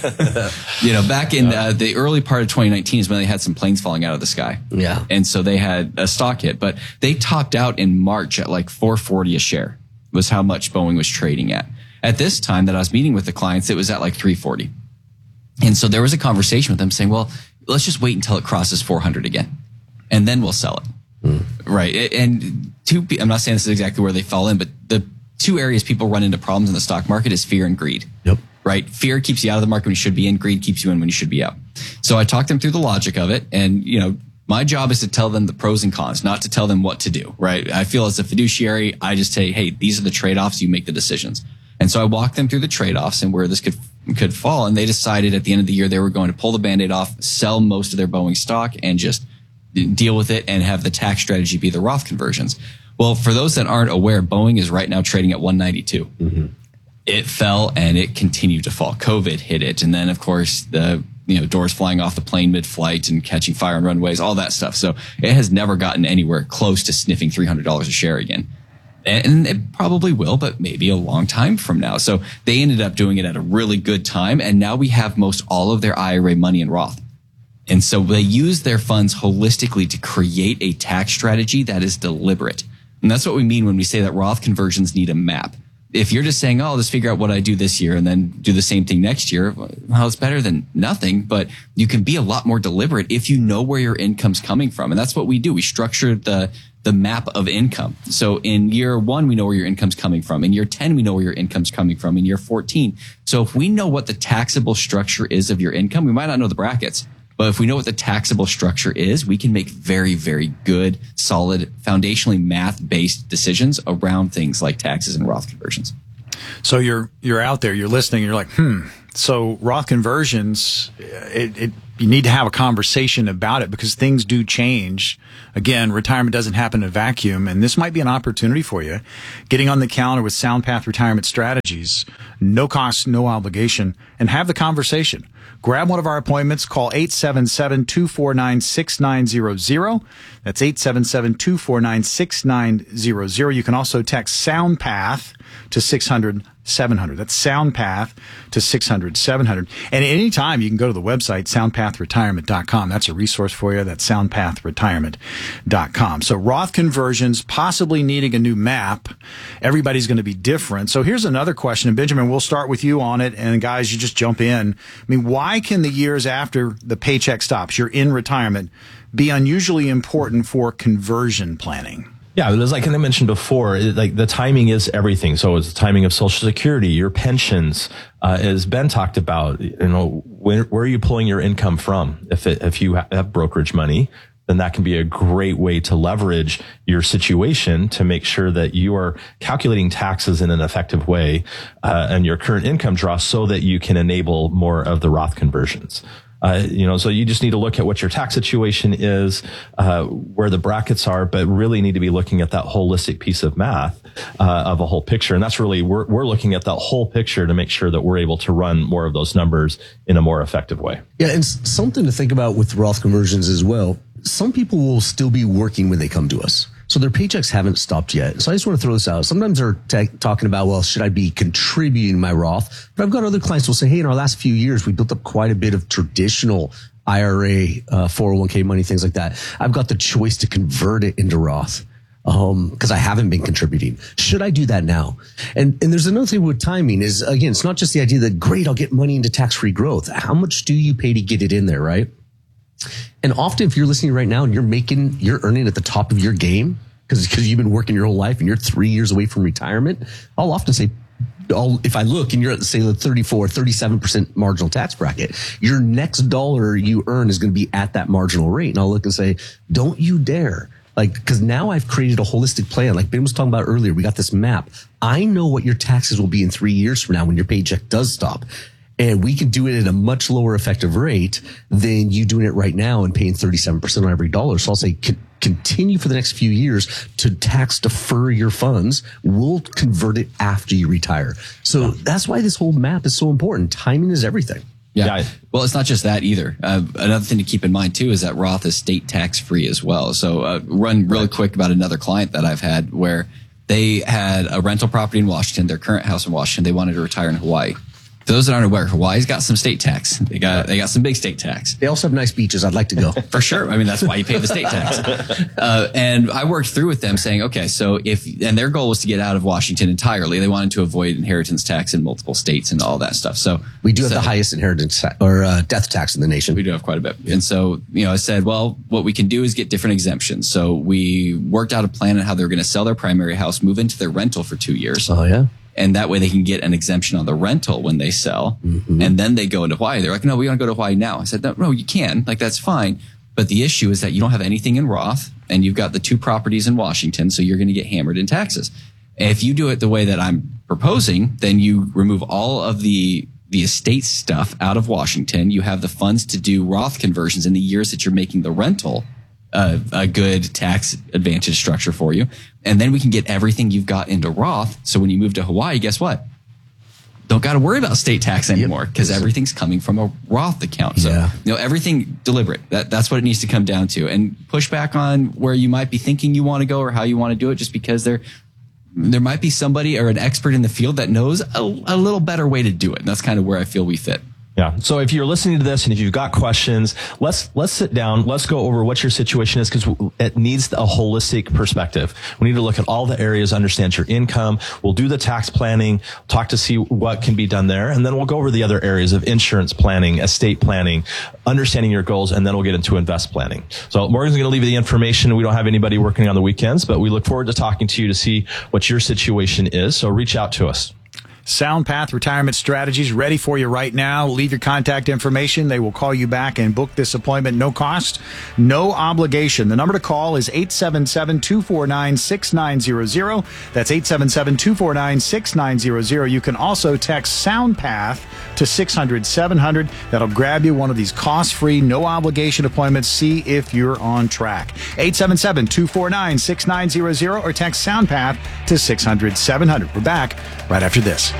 You know, back in uh, the early part of twenty nineteen is when they had some planes falling out of the sky. Yeah. And so they had a stock hit, but they topped out in March at like four forty a share was how much Boeing was trading at. At this time that I was meeting with the clients, it was at like three forty. And so there was a conversation with them saying, well, let's just wait until it crosses four hundred again, and then we'll sell it. Mm. Right. And two, I'm not saying this is exactly where they fall in, but the two areas people run into problems in the stock market is fear and greed. Yep. Right. Fear keeps you out of the market when you should be in. Greed keeps you in when you should be out. So I talked them through the logic of it. And, you know, my job is to tell them the pros and cons, not to tell them what to do. Right. I feel as a fiduciary, I just say, hey, these are the trade-offs. You make the decisions. And so I walked them through the trade-offs and where this could, could fall. And they decided at the end of the year, they were going to pull the Band-Aid off, sell most of their Boeing stock, and just deal with it and have the tax strategy be the Roth conversions. Well, for those that aren't aware, Boeing is right now trading at one ninety-two. Mm-hmm. It fell and it continued to fall. COVID hit it. And then, of course, the, you know, doors flying off the plane mid-flight and catching fire on runways, all that stuff. So it has never gotten anywhere close to sniffing three hundred dollars a share again. And it probably will, but maybe a long time from now. So they ended up doing it at a really good time. And now we have most all of their I R A money in Roth. And so they use their funds holistically to create a tax strategy that is deliberate. And that's what we mean when we say that Roth conversions need a map. If you're just saying, oh, I'll just figure out what I do this year and then do the same thing next year, well, it's better than nothing, but you can be a lot more deliberate if you know where your income's coming from. And that's what we do. We structure the the map of income. So in year one, we know where your income's coming from. In year ten, we know where your income's coming from. In year fourteen. So if we know what the taxable structure is of your income, we might not know the brackets, but if we know what the taxable structure is, we can make very, very good, solid, foundationally math-based decisions around things like taxes and Roth conversions. So you're you're out there, you're listening, you're like, hmm. So Roth conversions, it, it you need to have a conversation about it because things do change. Again, retirement doesn't happen in a vacuum, and this might be an opportunity for you. Getting on the calendar with SoundPath Retirement Strategies, no cost, no obligation, and have the conversation. Grab one of our appointments. Call eight seven seven, two four nine, six nine zero zero. That's eight seven seven, two four nine, six nine zero zero. You can also text SoundPath to six hundred, seven hundred. That's SoundPath to six hundred, seven hundred. And anytime you can go to the website, sound path retirement dot com. That's a resource for you. That's sound path retirement dot com. So Roth conversions, possibly needing a new map. Everybody's going to be different. So here's another question. And Benjamin, we'll start with you on it. And guys, you just jump in. I mean, why can the years after the paycheck stops, you're in retirement, be unusually important for conversion planning? Yeah, as like I mentioned before, it, like the timing is everything. So it's the timing of Social Security, your pensions, uh, as Ben talked about. You know, where, where are you pulling your income from? If it, if you have brokerage money, then that can be a great way to leverage your situation to make sure that you are calculating taxes in an effective way uh, and your current income draw, so that you can enable more of the Roth conversions. Uh, you know, so you just need to look at what your tax situation is, uh, where the brackets are, but really need to be looking at that holistic piece of math, uh, of a whole picture. And that's really, we're, we're looking at that whole picture to make sure that we're able to run more of those numbers in a more effective way. Yeah. And something to think about with Roth conversions as well. Some people will still be working when they come to us. So their paychecks haven't stopped yet. So I just want to throw this out. Sometimes they're t- talking about, well, should I be contributing my Roth? But I've got other clients who will say, hey, in our last few years, we built up quite a bit of traditional I R A, uh, four oh one k money, things like that. I've got the choice to convert it into Roth. Um, cause I haven't been contributing. Should I do that now? And, and there's another thing with timing is, again, it's not just the idea that great, I'll get money into tax-free growth. How much do you pay to get it in there, right? And often if you're listening right now and you're making, you're earning at the top of your game because because you've been working your whole life and you're three years away from retirement, I'll often say, I'll, if I look and you're at, say, the thirty-four, thirty-seven percent marginal tax bracket, your next dollar you earn is going to be at that marginal rate. And I'll look and say, don't you dare. Like, because now I've created a holistic plan. Like Ben was talking about earlier, we got this map. I know what your taxes will be in three years from now when your paycheck does stop. And we can do it at a much lower effective rate than you doing it right now and paying thirty-seven percent on every dollar. So I'll say con- continue for the next few years to tax defer your funds. We'll convert it after you retire. So that's why this whole map is so important. Timing is everything. Yeah. yeah. Well, it's not just that either. Uh, another thing to keep in mind too is that Roth is state tax free as well. So uh, run really right. quick about another client that I've had where they had a rental property in Washington, their current house in Washington. They wanted to retire in Hawaii. For those that aren't aware, Hawaii's got some state tax. They got they got some big state tax. They also have nice beaches. I'd like to go. For sure. I mean, that's why you pay the state tax. Uh, and I worked through with them saying, okay, so if, and their goal was to get out of Washington entirely. They wanted to avoid inheritance tax in multiple states and all that stuff. So we do have so, the highest inheritance ta- or uh, death tax in the nation. We do have quite a bit. Yeah. And so, you know, I said, well, what we can do is get different exemptions. So we worked out a plan on how they're going to sell their primary house, move into their rental for two years. Oh, yeah. And that way they can get an exemption on the rental when they sell. Mm-hmm. And then they go into Hawaii. They're like, no, we want to go to Hawaii now. I said, no, no, you can. Like, that's fine. But the issue is that you don't have anything in Roth and you've got the two properties in Washington. So you're going to get hammered in taxes. And if you do it the way that I'm proposing, then you remove all of the, the estate stuff out of Washington. You have the funds to do Roth conversions in the years that you're making the rental Uh, a good tax advantage structure for you. And then we can get everything you've got into Roth. So when you move to Hawaii, guess what? Don't got to worry about state tax anymore because yep. everything's coming from a Roth account. So, yeah. you know, everything deliberate. That, that's what it needs to come down to. And push back on where you might be thinking you want to go or how you want to do it just because there, there might be somebody or an expert in the field that knows a, a little better way to do it. And that's kind of where I feel we fit. Yeah. So if you're listening to this and if you've got questions, let's let's sit down. Let's go over what your situation is, because it needs a holistic perspective. We need to look at all the areas, understand your income. We'll do the tax planning, talk to see what can be done there, and then we'll go over the other areas of insurance planning, estate planning, understanding your goals, and then we'll get into invest planning. So Morgan's going to leave you the information. We don't have anybody working on the weekends, but we look forward to talking to you to see what your situation is. So reach out to us. SoundPath Retirement Strategies ready for you right now. Leave your contact information. They will call you back and book this appointment. No cost, no obligation. The number to call is eight seven seven, two four nine, six nine zero zero. That's eight seven seven, two four nine, six nine zero zero. You can also text SoundPath to six hundred, seven hundred. That'll grab you one of these cost-free, no obligation appointments. See if you're on track. eight seven seven, two four nine, six nine zero zero or text SoundPath to six hundred, seven hundred. We're back right after this.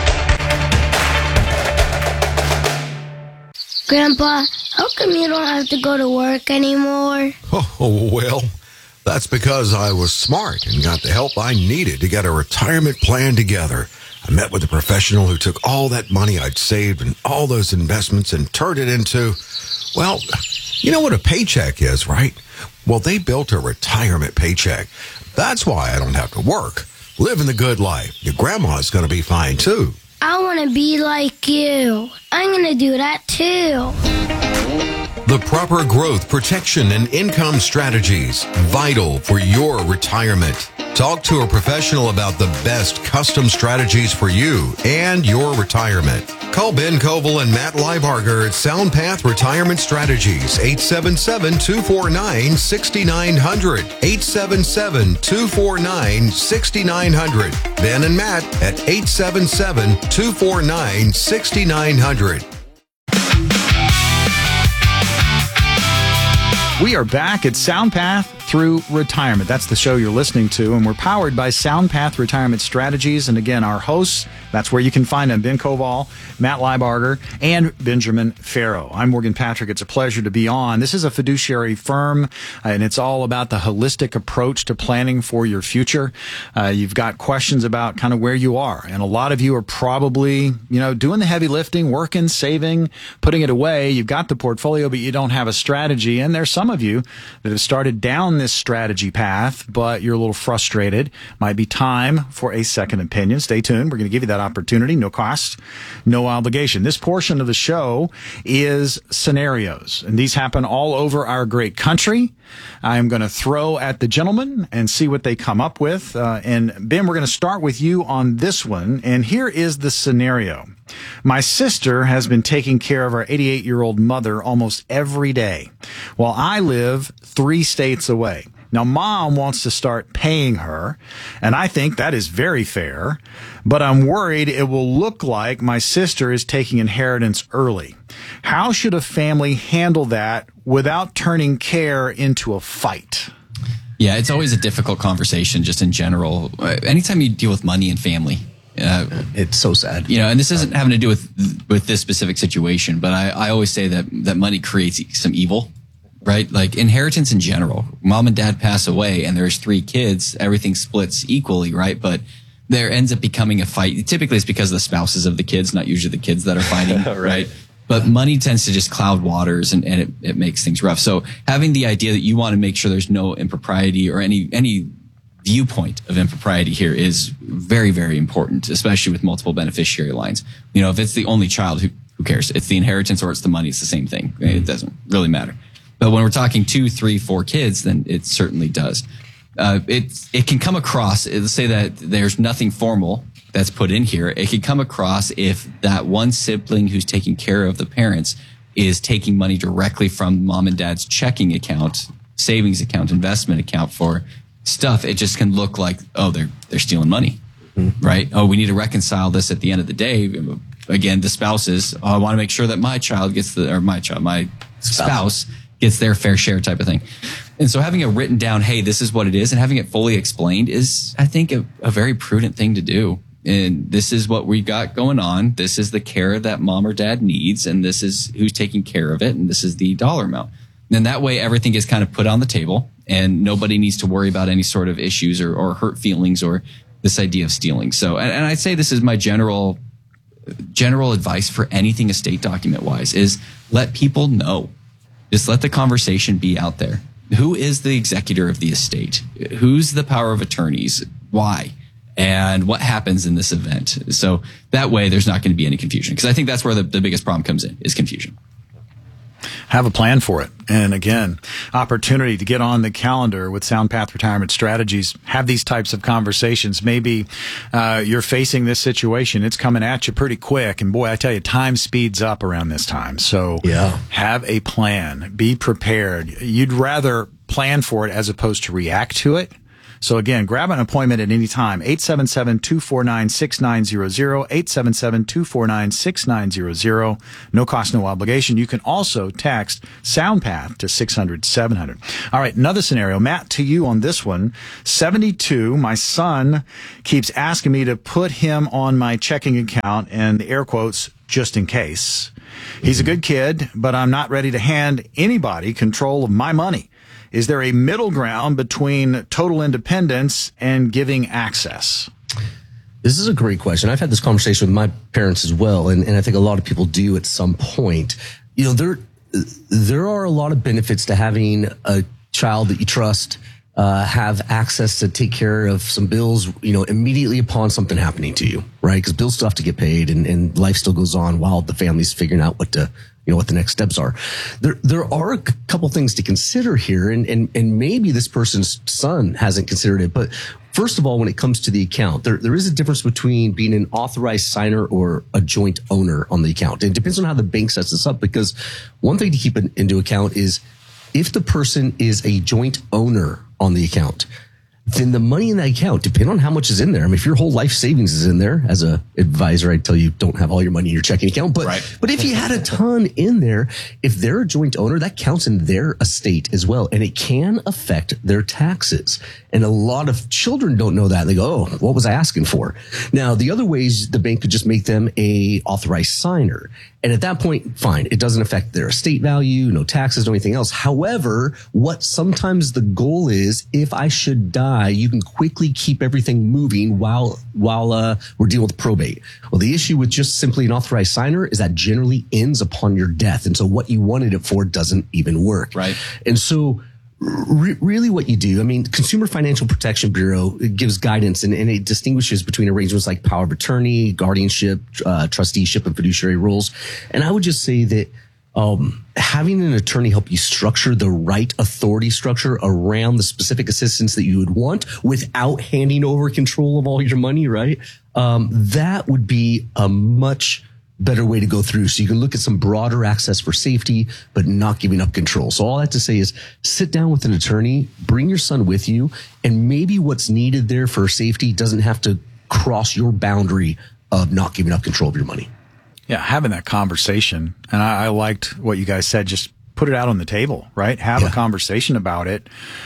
Grandpa, how come you don't have to go to work anymore? Oh, well, that's because I was smart and got the help I needed to get a retirement plan together. I met with a professional who took all that money I'd saved and all those investments and turned it into, well, you know what a paycheck is, right? Well, they built a retirement paycheck. That's why I don't have to work. Living the good life. Your grandma's going to be fine, too. I want to be like you. I'm going to do that too. The proper growth, protection, and income strategies, vital for your retirement. Talk to a professional about the best custom strategies for you and your retirement. Call Ben Koval and Matt Leibarger at SoundPath Retirement Strategies, eight seven seven, two four nine, six nine zero zero, eight seven seven, two four nine, six nine zero zero. Ben and Matt at eight seven seven, two four nine, six nine zero zero. We are back at SoundPath Through Retirement. That's the show you're listening to, and we're powered by SoundPath Retirement Strategies. And again, our hosts, that's where you can find them, Ben Koval, Matt Leibarger, and Benjamin Farrow. I'm Morgan Patrick. It's a pleasure to be on. This is a fiduciary firm, and it's all about the holistic approach to planning for your future. Uh, you've got questions about kind of where you are, and a lot of you are probably, you know, doing the heavy lifting, working, saving, putting it away. You've got the portfolio, but you don't have a strategy, and there's some of you that have started down this strategy path, but you're a little frustrated. Might be time for a second opinion. Stay tuned. We're going to give you that opportunity. No cost, no obligation. This portion of the show is scenarios, and these happen all over our great country. I'm going to throw at the gentlemen and see what they come up with. Uh, and Ben, we're going to start with you on this one. And here is the scenario. My sister has been taking care of our eighty-eight-year-old mother almost every day, while I live three states away. Now, Mom wants to start paying her, and I think that is very fair, but I'm worried it will look like my sister is taking inheritance early. How should a family handle that without turning care into a fight? Yeah, it's always a difficult conversation just in general. Anytime you deal with money and family, Uh, it's so sad. You know, and this isn't having to do with with this specific situation, but I, I always say that that money creates some evil, right? Like inheritance in general. Mom and dad pass away and there's three kids, everything splits equally, right? But there ends up becoming a fight. Typically it's because of the spouses of the kids, not usually the kids that are fighting, right. right? But money tends to just cloud waters and, and it, it makes things rough. So having the idea that you want to make sure there's no impropriety or any any viewpoint of impropriety here is very, very important, especially with multiple beneficiary lines. You know, if it's the only child, who, who cares? It's the inheritance or it's the money. It's the same thing. It doesn't really matter. But when we're talking two, three, four kids, then it certainly does. Uh, it, it can come across, let's say that there's nothing formal that's put in here. It can come across if that one sibling who's taking care of the parents is taking money directly from mom and dad's checking account, savings account, investment account for stuff. It just can look like, oh, they're they're stealing money, mm-hmm. right? Oh, we need to reconcile this at the end of the day. Again, the spouses, oh, I want to make sure that my child gets the, or my child, my spouse gets their fair share type of thing. And so having it written down, hey, this is what it is, and having it fully explained is, I think, a, a very prudent thing to do. And this is what we got going on. This is the care that mom or dad needs, and this is who's taking care of it, and this is the dollar amount. And that way, everything gets kind of put on the table, and nobody needs to worry about any sort of issues or, or hurt feelings or this idea of stealing. So, and, and I'd say this is my general general advice for anything estate document wise is let people know. Just let the conversation be out there. Who is the executor of the estate? Who's the power of attorneys? Why? And what happens in this event? So that way there's not going to be any confusion, because I think that's where the, the biggest problem comes in, is confusion. Have a plan for it. And again, opportunity to get on the calendar with SoundPath Retirement Strategies. Have these types of conversations. Maybe uh, you're facing this situation. It's coming at you pretty quick. And boy, I tell you, time speeds up around this time. So yeah. have a plan. Be prepared. You'd rather plan for it as opposed to react to it. So again, grab an appointment at any time. eight seven seven, two four nine, six nine zero zero, eight seven seven, two four nine, six nine zero zero. No cost, no obligation. You can also text SoundPath to six hundred, seven hundred. All right, another scenario. Matt, to you on this one. seventy-two, my son keeps asking me to put him on my checking account, and the air quotes, just in case. He's a good kid, but I'm not ready to hand anybody control of my money. Is there a middle ground between total independence and giving access? This is a great question. I've had this conversation with my parents as well, and, and I think a lot of people do at some point. You know, there there are a lot of benefits to having a child that you trust uh, have access to take care of some bills, you know, immediately upon something happening to you, right? Because bills still have to get paid, and, and life still goes on while the family's figuring out what to, you know, what the next steps are. There, there are a couple things to consider here, and, and, and maybe this person's son hasn't considered it. But first of all, when it comes to the account, there, there is a difference between being an authorized signer or a joint owner on the account. It depends on how the bank sets this up, because one thing to keep in, into account is if the person is a joint owner on the account, then the money in that account, depending on how much is in there. I mean, if your whole life savings is in there, as a advisor, I'd tell you don't have all your money in your checking account. But, right. but if you had a ton in there, if they're a joint owner, that counts in their estate as well. And it can affect their taxes. And a lot of children don't know that. They go, oh, what was I asking for? Now, the other ways the bank could just make them a authorized signer. And at that point, fine, it doesn't affect their estate value, no taxes, no anything else. However, what sometimes the goal is, if I should die, you can quickly keep everything moving while while uh, we're dealing with probate. Well, the issue with just simply an authorized signer is that generally ends upon your death. And so what you wanted it for doesn't even work. Right. And so Re- really what you do, I mean, Consumer Financial Protection Bureau gives guidance, and, and it distinguishes between arrangements like power of attorney, guardianship, uh, trusteeship, and fiduciary roles. And I would just say that um, having an attorney help you structure the right authority structure around the specific assistance that you would want without handing over control of all your money, right? Um, that would be a much better way to go through. So you can look at some broader access for safety, but not giving up control. So all I have to say is sit down with an attorney, bring your son with you, and maybe what's needed there for safety doesn't have to cross your boundary of not giving up control of your money. Yeah, having that conversation. And I, I liked what you guys said. Just put it out on the table, right? Have yeah. a conversation about it.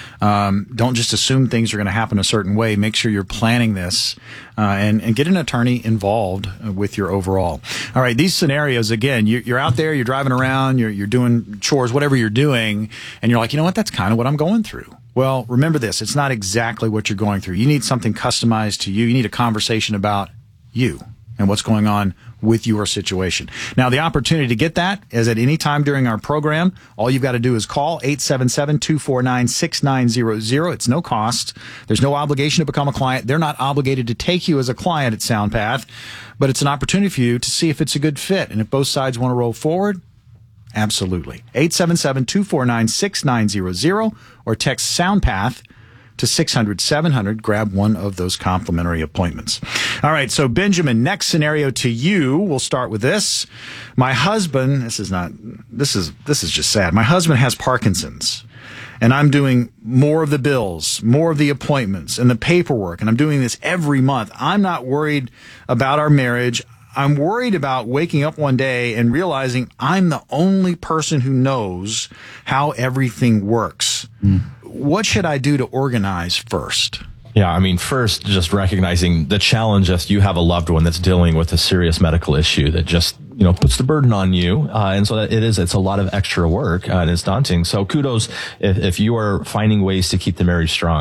Um, don't just assume things are going to happen a certain way. Make sure you're planning this, uh, and, and get an attorney involved with your overall. All right. These scenarios, again, you, you're out there, you're driving around, you're, you're doing chores, whatever you're doing, and you're like, you know what? That's kind of what I'm going through. Well, remember this. It's not exactly what you're going through. You need something customized to you. You need a conversation about you and what's going on with your situation. Now, the opportunity to get that is at any time during our program. All you've got to do is call eight seven seven, two four nine, six nine zero zero. It's no cost. There's no obligation to become a client. They're not obligated to take you as a client at SoundPath, but it's an opportunity for you to see if it's a good fit. And if both sides want to roll forward, absolutely. eight seven seven, two four nine, six nine zero zero or text SoundPath to six hundred, seven hundred. Grab one of those complimentary appointments. All right. So Benjamin, next scenario to you. We'll start with this. My husband, this is not, this is, this is just sad. My husband has Parkinson's, and I'm doing more of the bills, more of the appointments and the paperwork. And I'm doing this every month. I'm not worried about our marriage. I'm worried about waking up one day and realizing I'm the only person who knows how everything works. Mm. What should I do to organize first? Yeah, I mean, first, just recognizing the challenge if you have a loved one that's dealing with a serious medical issue that just, you know, puts the burden on you. Uh, and so that it is, it's a lot of extra work uh, and it's daunting. So kudos if, if you are finding ways to keep the marriage strong.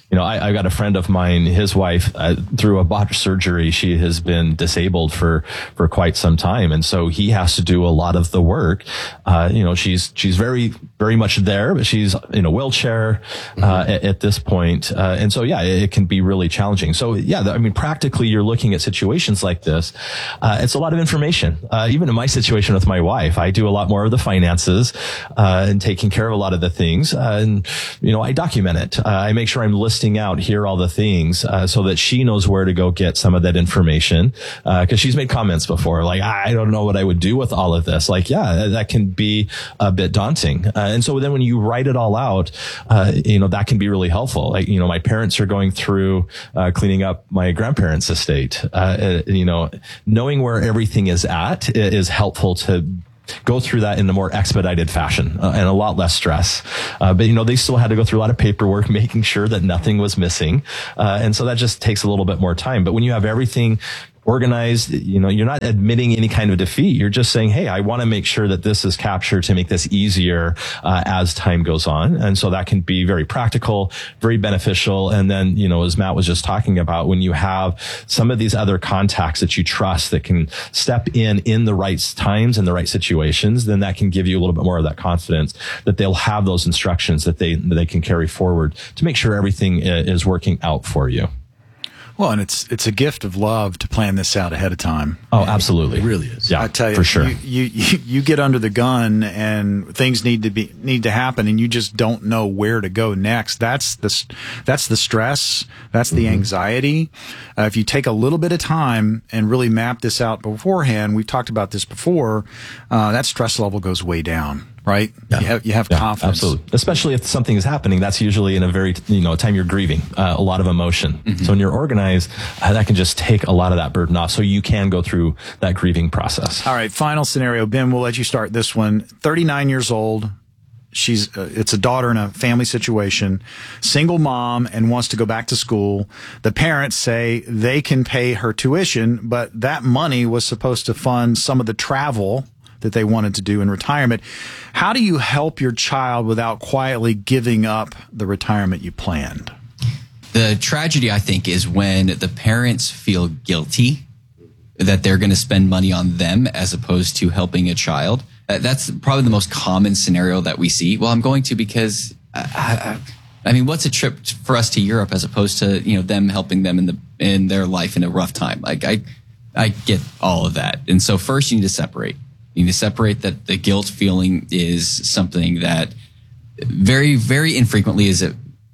You know, I, I got a friend of mine, his wife, uh, through a botched surgery, she has been disabled for, for quite some time. And so he has to do a lot of the work. Uh, you know, she's, she's very, very much there, but she's in a wheelchair, uh, at, at this point. Uh, and so, yeah, it, it can be really challenging. So, yeah, I mean, practically you're looking at situations like this. Uh, it's a lot of information. Uh, even in my situation with my wife, I do a lot more of the finances, uh, and taking care of a lot of the things. Uh, and, you know, I document it. Uh, I make sure I'm listing out here all the things uh, so that she knows where to go get some of that information, because uh, she's made comments before like, I don't know what I would do with all of this. Like, yeah, that can be a bit daunting. Uh, and so then when you write it all out, uh, you know, that can be really helpful. Like, you know, my parents are going through uh, cleaning up my grandparents' estate. Uh, you know, knowing where everything is at is helpful to go through that in a more expedited fashion uh, and a lot less stress. Uh, but, you know, they still had to go through a lot of paperwork, making sure that nothing was missing. Uh, and so that just takes a little bit more time. But when you have everything organized, you know, you're not admitting any kind of defeat. You're just saying, hey, I want to make sure that this is captured to make this easier uh, as time goes on. And so that can be very practical, very beneficial. And then, you know, as Matt was just talking about, when you have some of these other contacts that you trust that can step in in the right times and the right situations, then that can give you a little bit more of that confidence that they'll have those instructions that they, that they can carry forward to make sure everything is working out for you. Well, and it's it's a gift of love to plan this out ahead of time. Oh, absolutely, it really is. Yeah, I tell you, for sure. You, you you get under the gun and things need to be need to happen, and you just don't know where to go next. That's the that's the stress. That's the mm-hmm. anxiety. Uh, if you take a little bit of time and really map this out beforehand, we've talked about this before. Uh, that stress level goes way down. Right? Yeah. You have, you have yeah, confidence. Absolutely. Especially if something is happening, that's usually in a very, you know, time you're grieving, uh, a lot of emotion. Mm-hmm. So when you're organized, uh, that can just take a lot of that burden off so you can go through that grieving process. All right. Final scenario. Ben, we'll let you start this one. thirty-nine years old. She's, uh, it's a daughter in a family situation, single mom, and wants to go back to school. The parents say they can pay her tuition, but that money was supposed to fund some of the travel that they wanted to do in retirement. How do you help your child without quietly giving up the retirement you planned? The tragedy, I think, is when the parents feel guilty that they're going to spend money on them as opposed to helping a child. Uh, that's probably the most common scenario that we see. Well, I'm going to because, I, I, I mean, what's a trip for us to Europe as opposed to, you know, them helping them in the in their life in a rough time? Like, I, I get all of that. And so first you need to separate. You need to separate that the guilt feeling is something that very, very infrequently is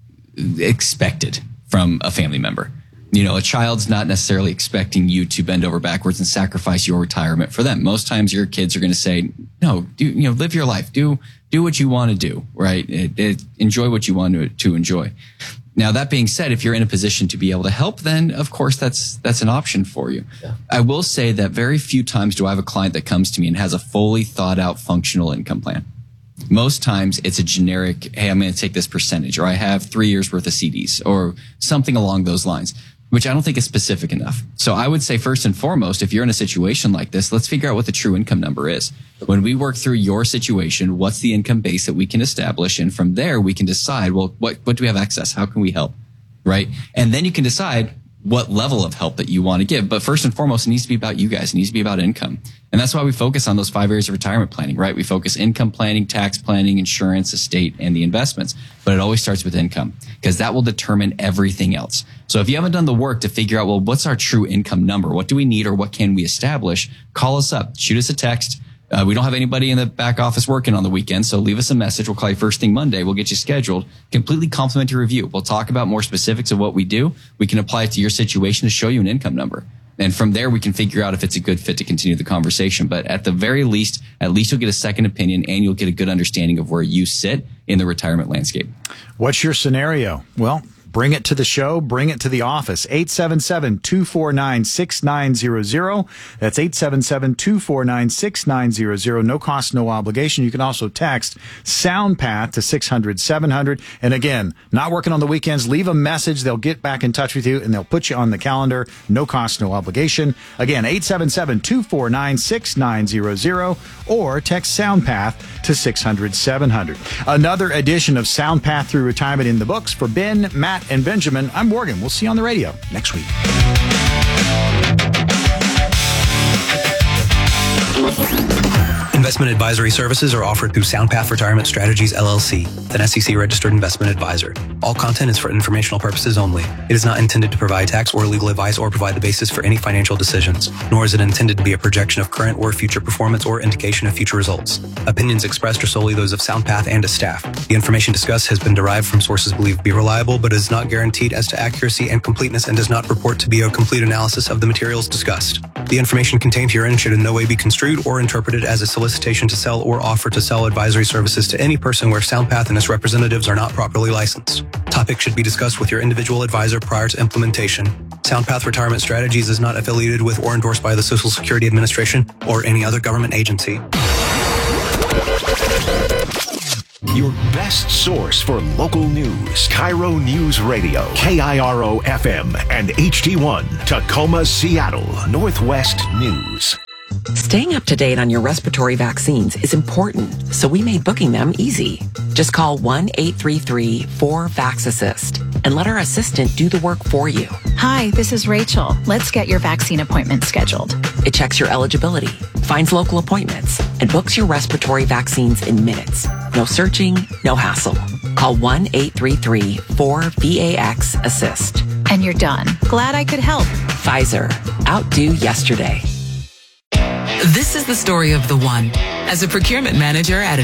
expected from a family member. You know, a child's not necessarily expecting you to bend over backwards and sacrifice your retirement for them. Most times your kids are going to say, no, do, you know, live your life. Do, do what you want to do, right? It, it, enjoy what you want to, to enjoy. Now, that being said, if you're in a position to be able to help, then of course that's that's an option for you. Yeah. I will say that very few times do I have a client that comes to me and has a fully thought out functional income plan. Most times it's a generic, hey, I'm going to take this percentage, or I have three years worth of C Ds, or something along those lines, which I don't think is specific enough. So I would say first and foremost, if you're in a situation like this, let's figure out what the true income number is. When we work through your situation, what's the income base that we can establish? And from there, we can decide, well, what, what do we have excess? How can we help? Right? And then you can decide what level of help that you want to give. But first and foremost, it needs to be about you guys. It needs to be about income. And that's why we focus on those five areas of retirement planning, right? We focus income planning, tax planning, insurance, estate, and the investments. But it always starts with income because that will determine everything else. So if you haven't done the work to figure out, well, what's our true income number? What do we need or what can we establish? Call us up, shoot us a text. Uh, we don't have anybody in the back office working on the weekend, so leave us a message. We'll call you first thing Monday. We'll get you scheduled. Completely complimentary review. We'll talk about more specifics of what we do. We can apply it to your situation to show you an income number. And from there, we can figure out if it's a good fit to continue the conversation. But at the very least, at least you'll get a second opinion and you'll get a good understanding of where you sit in the retirement landscape. What's your scenario? Well, bring it to the show. Bring it to the office. eight seven seven, two four nine, six nine zero zero. That's eight seven seven, two four nine, six nine zero zero. No cost, no obligation. You can also text SoundPath to six hundred, seven hundred. And again, not working on the weekends. Leave a message. They'll get back in touch with you and they'll put you on the calendar. No cost, no obligation. Again, eight seven seven, two four nine, six nine zero zero or text SoundPath to six hundred, seven hundred. Another edition of SoundPath Through Retirement in the books for Ben, Matt, Matt and Benjamin. I'm Morgan. We'll see you on the radio next week. Investment advisory services are offered through SoundPath Retirement Strategies, L L C, an S E C-registered investment advisor. All content is for informational purposes only. It is not intended to provide tax or legal advice or provide the basis for any financial decisions, nor is it intended to be a projection of current or future performance or indication of future results. Opinions expressed are solely those of SoundPath and its staff. The information discussed has been derived from sources believed to be reliable, but is not guaranteed as to accuracy and completeness and does not purport to be a complete analysis of the materials discussed. The information contained herein should in no way be construed or interpreted as a solicitation to sell or offer to sell advisory services to any person where SoundPath and its representatives are not properly licensed. Topics should be discussed with your individual advisor prior to implementation. SoundPath Retirement Strategies is not affiliated with or endorsed by the Social Security Administration or any other government agency. Your best source for local news. Cairo News Radio. K I R O F M and H D one. Tacoma, Seattle. Northwest News. Staying up to date on your respiratory vaccines is important, so we made booking them easy. Just call one eight three three four VAX-ASSIST and let our assistant do the work for you. Hi, this is Rachel. Let's get your vaccine appointment scheduled. It checks your eligibility, finds local appointments, and books your respiratory vaccines in minutes. No searching, no hassle. Call one eight three three four VAX-ASSIST. And you're done. Glad I could help. Pfizer. Outdo yesterday. This is the story of the one. As a procurement manager at an